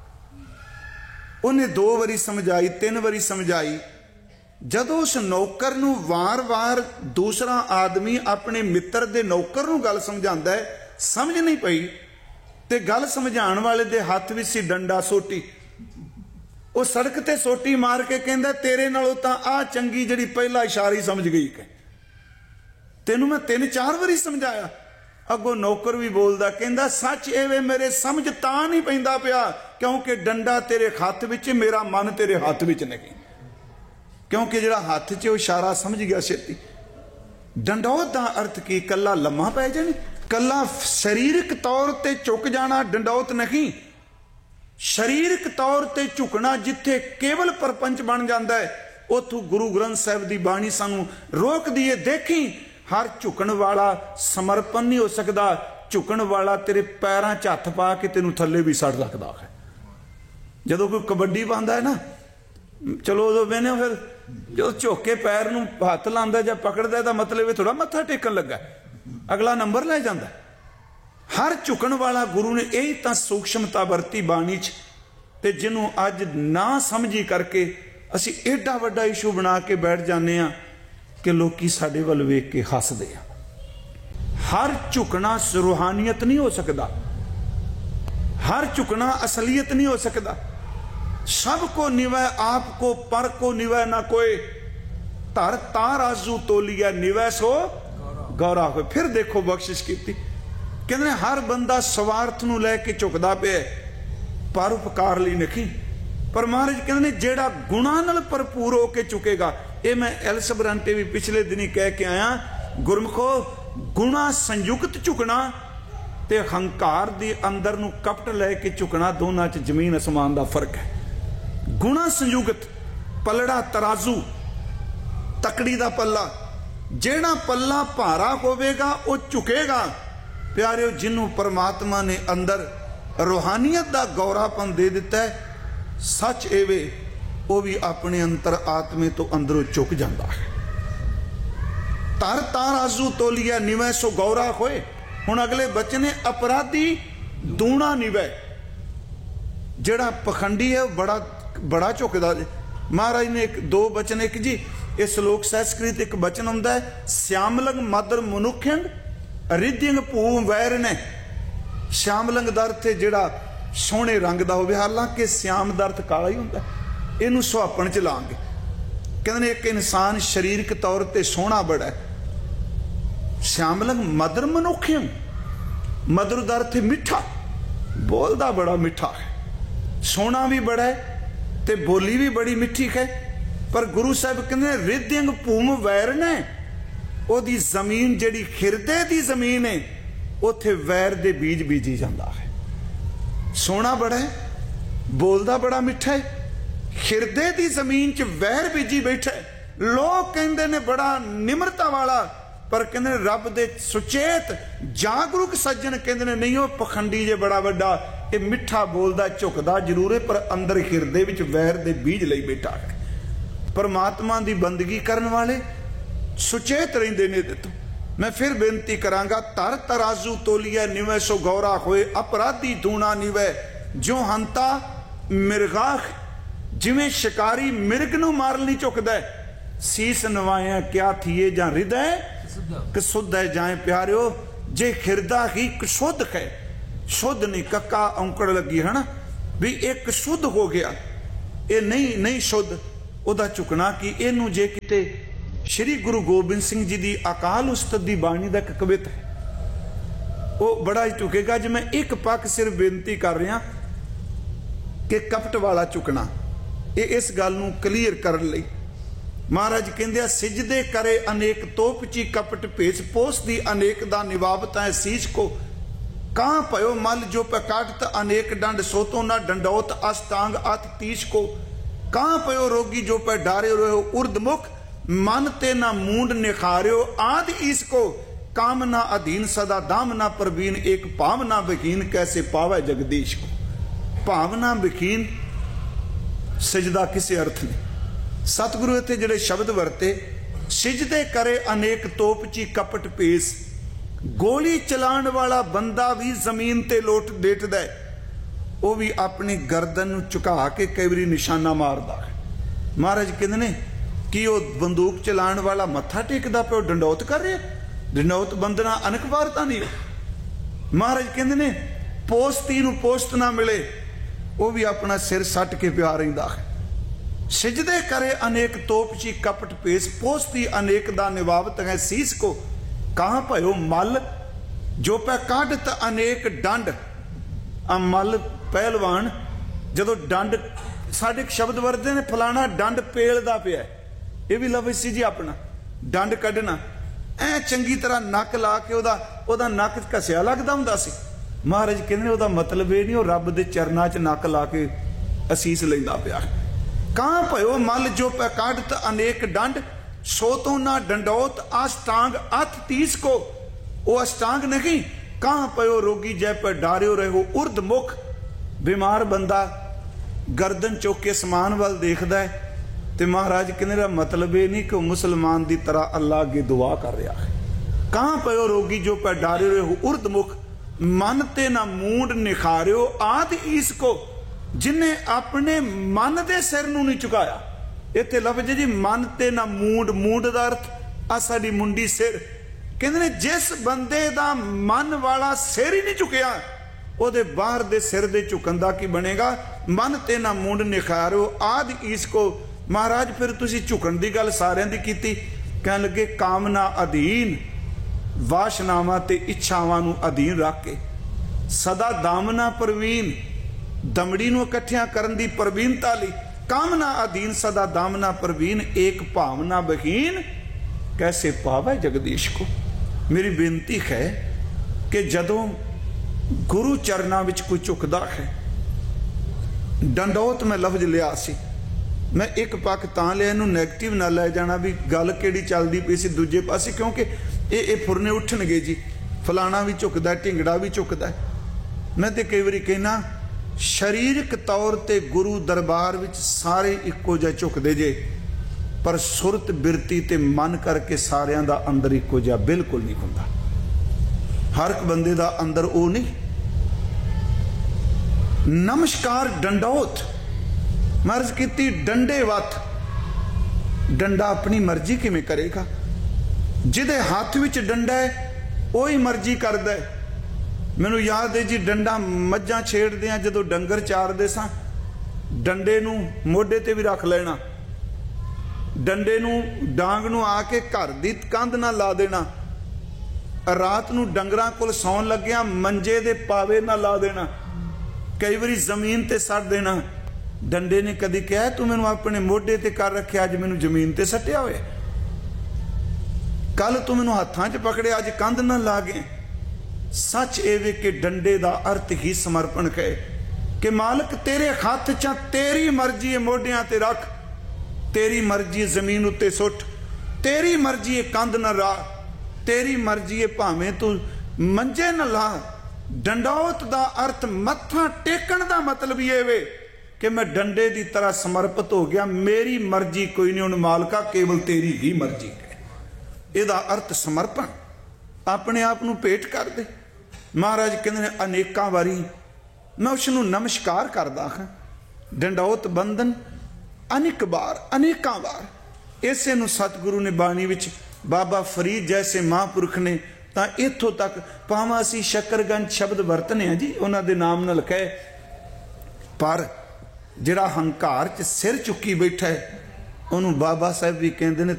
उन्हें दो बारी समझाई, तीन बारी समझाई। जदों उस नौकर नूं वार वार दूसरा आदमी अपने मित्र दे नौकर नूं गल समझांदा है, समझ नहीं पई, ते गल समझाण वाले दे हाथ विच सी डंडा सोटी। वो सड़क ते सोटी मार के कहंदा तेरे नालों तां आ चंगी जिहड़ी पहला इशारा ही समझ गई कि तेनू मैं तीन चार बारी समझाया। अगों नौकर भी बोलदा, कहंदा सच एवे मेरे समझ तां नहीं पैंदा पिया क्योंकि डंडा तेरे हाथ विच, मेरा मन तेरे हाथ विच नहीं, क्योंकि जिहड़ा हाथ च इशारा समझ गया छेती। डंडौत दा अर्थ की कला लम्मा पै जानी, कला शरीरक तौर ते झुक जाना डंडौत नहीं। शरीरक तौर ते झुकना जिथे केवल परपंच बन जाता है, उथों गुरु ग्रंथ साहिब की बाणी सानू रोक दी है। देखी हर झुकण वाला समर्पण नहीं हो सकता, झुकण वाला तेरे पैरों च हथ पा के तेनू थले भी सड़ सकता है। जदों कोई कबड्डी पाता है ना, चलो उदों बहने फिर जो झुक के पैर नूं हथ लांदा जां पकड़दा दा मतलब थोड़ा मत्था टेकन लगा, अगला नंबर लै जांदा। हर झुकण वाला गुरु ने यही तां सूक्ष्मता वरती बाणी च, ते जिन्हों अज ना समझी करके असी एडा वड्डा इशू बना के बैठ जाने आ कि लोकी साडे वल वेख के हसदे आ। हर झुकना रूहानियत नहीं हो सकता, हर झुकना असलियत नहीं हो सकता। सबको निवै आपको पर को निवै ना कोई, धर तार आजू तोलिया निवै सो गौरा हो। फिर देखो बख्शिश की, कहते हर बंदा स्वार्थ नूं लैके झुकदा पिया, परोपकार लई नहीं। पर महाराज कहते जेड़ा गुणा नाल भरपूर होके झुकेगा, ये मैं एल्स ब्रांटे भी पिछले दिन ही कह के आया, गुरमुखो गुणा संयुक्त झुकना ते हंकार दे अंदर नूं कपट लैके झुकना, दोनों च जमीन आसमान का फर्क है। गुणा संयुक्त पलड़ा तराजू, तकड़ी का पल्ला, जेड़ा पल्ला भारा होवेगा वो झुकेगा। प्यारिओ जिन्हों परमात्मा ने अंदर रूहानियत का गौरापन दे दिता है, सच एवे वो भी अपने अंतर आत्मे तो अंदरों झुक जाता है। तर तार आजू तोलिया निवै सो गौरा होए। हुण अगले बचने अपराधी दूना निवै, जेड़ा पखंडी है बड़ा बड़ा झुकदा। महाराज ने एक दो बचन, एक जी इस श्लोक संस्कृत एक बचन आंदा है, श्यामलंग मदर मनुखिंग रिद्धिंग भू वैर ने। श्यामलंग दा अर्थ जेड़ा सोहणे रंग दा होवे, हालांकि श्याम दा अर्थ काला ही हुंदा, इहनूं सुहापण च लांगे। कहंदे एक इंसान शरीरक तौर ते सोहना बड़ा है, श्यामलंग मदर मनुखिंग, मधुर दा अर्थ मिठा, बोलदा बड़ा मिठा है, सोहना भी बड़ा है ते बोली भी बड़ी मिठी है। पर गुरु साहब कहते रिद्धिंग भूम वैर ने, ओदी जमीन जिहड़ी हिरदे दी जमीन है, उत्थे वैर दे बीज बीजी जाता है। सोहना बड़ा है, बोलदा बड़ा मिठा है, हिरदे दी जमीन च वैर बीजी बैठा है। लोग कहते ने बड़ा निमरता वाला, पर कहते रब दे सुचेत जागरूक सज्जन कहते ने नहीं, वो पखंडी जे बड़ा वड्डा, ये मिठा बोलदा झुकदा जरूर है, पर अंदर हिरदे विच वैर दे बीज लई बैठा है। परमात्मा दी बंदगी करने वाले सुचेत रहिंदे ने। तो मैं फिर बेनती करांगा, तर तराजू तोलिया निवै सो गौरा होए, अपराधी दूना निवै जो हंता मिर्गाख। जिवें शिकारी मिर्ग नूं मारन लई झुकदा है, सीस नवाया क्या थिए जां हृदय कसुद्ध है जाए। प्यारिओ जे हिरदा ही कसुद्ध है, शुद्ध नहीं, कक्का औंकड़ लगी है ना भी एक शुद्ध हो गया, ये नहीं नहीं शुद्ध ओदा झुकना कि इनू जे किते श्री गुरु गोबिंद सिंह जी की अकाल उस्ताद दी बाणी दा एक कवित है वो बड़ा ही झुकेगा। जो मैं एक पक्ष सिर्फ बेनती कर रहा कि कपट वाला झुकना, ये इस गल नूं क्लीयर करन लई महाराज कहंदे सिजदे करे अनेक तोपची कपट भेस पोस दी अनेक दा निवाबता है शीश को कहाँ पयो मल जो पकाटत अनेक डंड सोतो ना डंडौत अष्टांग अत तीस को कहाँ पयो रोगी जो पे डारे रहो उर्दमुख मन ते ना मूंड निखार्यो आदि इसको कामना अधीन सदा दामना प्रवीण एक भावना बकीन कैसे पावे जगदीश को। भावना बकीन सजदा किसी अर्थ नहीं। सतगुरु इत्थे जिहड़े शब्द वरते सिजदे करे अनेक तोपची कपट पेस, गोली चलाण वाला बंदा भी जमीन ते लोट लेटदा है, वो भी अपनी गर्दन नूं झुका के कई बारी निशाना मारदा है। महाराज कहंदे ने कि वो बंदूक चलाण वाला मत्था टेकदा पिया डंडौत कर रहा, डंडौत बंदना अनक वारता नहीं। महाराज कहंदे ने पोस्ती नूं पोस्ट ना मिले, वो भी अपना सिर सट के प्या रहिंदा है। सिजदे करे अनेक तोपची कपट पेस पोस्ती अनेक दा निवावत है शीस को कहाँ पयो मल जो पै काढ़त अनेक डंड। आ मल पहलवान जदों डंड साडे शब्द वरते ने फलाना डंड पेलदा पिया, ये भी लफ्ज़ सी जी अपना डंड कढ़ना ऐ चंगी तरह नक ला के ओदा ओदा नक घसिया लगदा हुंदा सी। महाराज कहंदे ओदा मतलब ये नहीं वो रब दे चरनां च नक ला के असीस लैंदा पिया। कहाँ पयो मल जो पै काढ़त अनेक डंड सो तो ना डंडौत अष्टांग अथ तीस को, वो अष्टांग नहीं। कहाँ पयो रोगी जय पर डारियो रहो उर्द मुख, बीमार बंदा गर्दन चुक के समान वाल देखदा है। ते महाराज कहने मतलब ये नहीं कि वो मुसलमान की तरह अल्लाह अगे दुआ कर रहा है। कहाँ पयो रोगी जो पर डारियो रहो उर्द मुख, मन ते ना मूंड निखारियो आदि इसको, जिन्हें अपने मन दे सिर नूं नहीं झुकाया। इत्थे लफ्ज़ जी मन ते ना मूंड, मूंड दा अर्थ आ साडी मुंडी सिर। कहंदे ने जिस बंदे दा मन वाला सिर ही नहीं झुकिया ओदे बाहर दे सिर दे झुकन दा की बनेगा। मन ते ना मूंड निखारियो आदि इसको। महाराज फिर तुसी झुकन दी गल सारियां दी कीती, कहन लगे कामना अधीन वाशनावां ते इच्छावां नूं अधीन रख के सदा दामना प्रवीण दमड़ी नूं इकट्ठियां करन दी प्रवीणता लई कामना अधीन सदा दामना प्रवीण एक भावना बहीन कैसे पावे जगदीश को। मेरी बेनती है कि जदों गुरु चरना विच कोई झुकदा है, डंडौत मैं लफ्ज लिया सी, मैं एक पक्ष तां लिया इनू नैगेटिव ना लै जाना भी गल किहड़ी चलदी पई सी दूजे पासे, क्योंकि ये ये फुरने उठणगे जी फलाना भी झुकदा ढिंगड़ा भी झुकदा। मैं तो कई बारी कहना शरीरक तौर ते गुरु दरबार विच सारे इक्को जिहा झुकदे जे, पर सुरत बिरती ते मन करके सारियां दा अंदर इक्को जिहा बिल्कुल नहीं हुंदा। हर एक बंदे दा अंदर वो नहीं। नमस्कार डंडौत मर्ज कीती डंडे वत, डंडा अपनी मर्जी किवें करेगा? जिहदे हाथ विच डंडा है वही मर्जी करदा है। मैनू याद है जी डंडा मज्जां छेड़दे आ जदों डंगर चारदे सां, डंडे नूं मोढे ते भी रख लेना, डंडे नूं डांग नूं आके घर दी कंध ना ला देना, रात नूं डंगरां कोल सौण लग्गिया मंजे दे पावे ना ला देना, कई बारी जमीन ते सट देना। डंडे ने कदी कहा तू मैनू अपने मोढे ते कर रखे, अज मैनू जमीन ते सट्टिया होया, कल तू मैनू हत्थां च पकड़े अज कंध ना ला गए। सच एवे कि डंडे दा अर्थ ही समर्पण है कि मालिक तेरे हथ च तेरी मर्जी है, मोढियां ते रख, तेरी मर्जी जमीन उत्ते सुट, तेरी मर्जी है कंध न रा, तेरी मर्जी है भावें तू मंजे न ला। डंडौत दा अर्थ मत्था टेकण दा मतलब ये वे कि मैं डंडे दी तरह समर्पित हो गया, मेरी मर्जी कोई नहीं, हुण मालका केवल तेरी ही मर्जी है। इहदा अर्थ समर्पण, अपने आप नूं भेंट कर दे। महाराज कहंदे ने अनेकां वारी मैं उसनूं नमस्कार करदा हां, डंडौत बंधन अनेक बार अनेकां बार। इसे नूं सतगुरु ने बाणी विच बाबा फरीद जैसे महापुरख ने ਤਾਂ ਇੱਥੋਂ ਤੱਕ ਭਾਵੇਂ ਅਸੀਂ ਸ਼ਕਰਗੰਜ ਸ਼ਬਦ ਵਰਤਨੇ ਆ ਜੀ ਉਹਨਾਂ ਦੇ ਨਾਮ ਨਾਲ ਕਹੇ, ਪਰ ਜਿਹੜਾ ਹੰਕਾਰ 'ਚ ਸਿਰ ਚੁੱਕੀ ਬੈਠਾ ਹੈ ਉਹਨੂੰ ਬਾਬਾ ਸਾਹਿਬ ਵੀ ਕਹਿੰਦੇ ਨੇ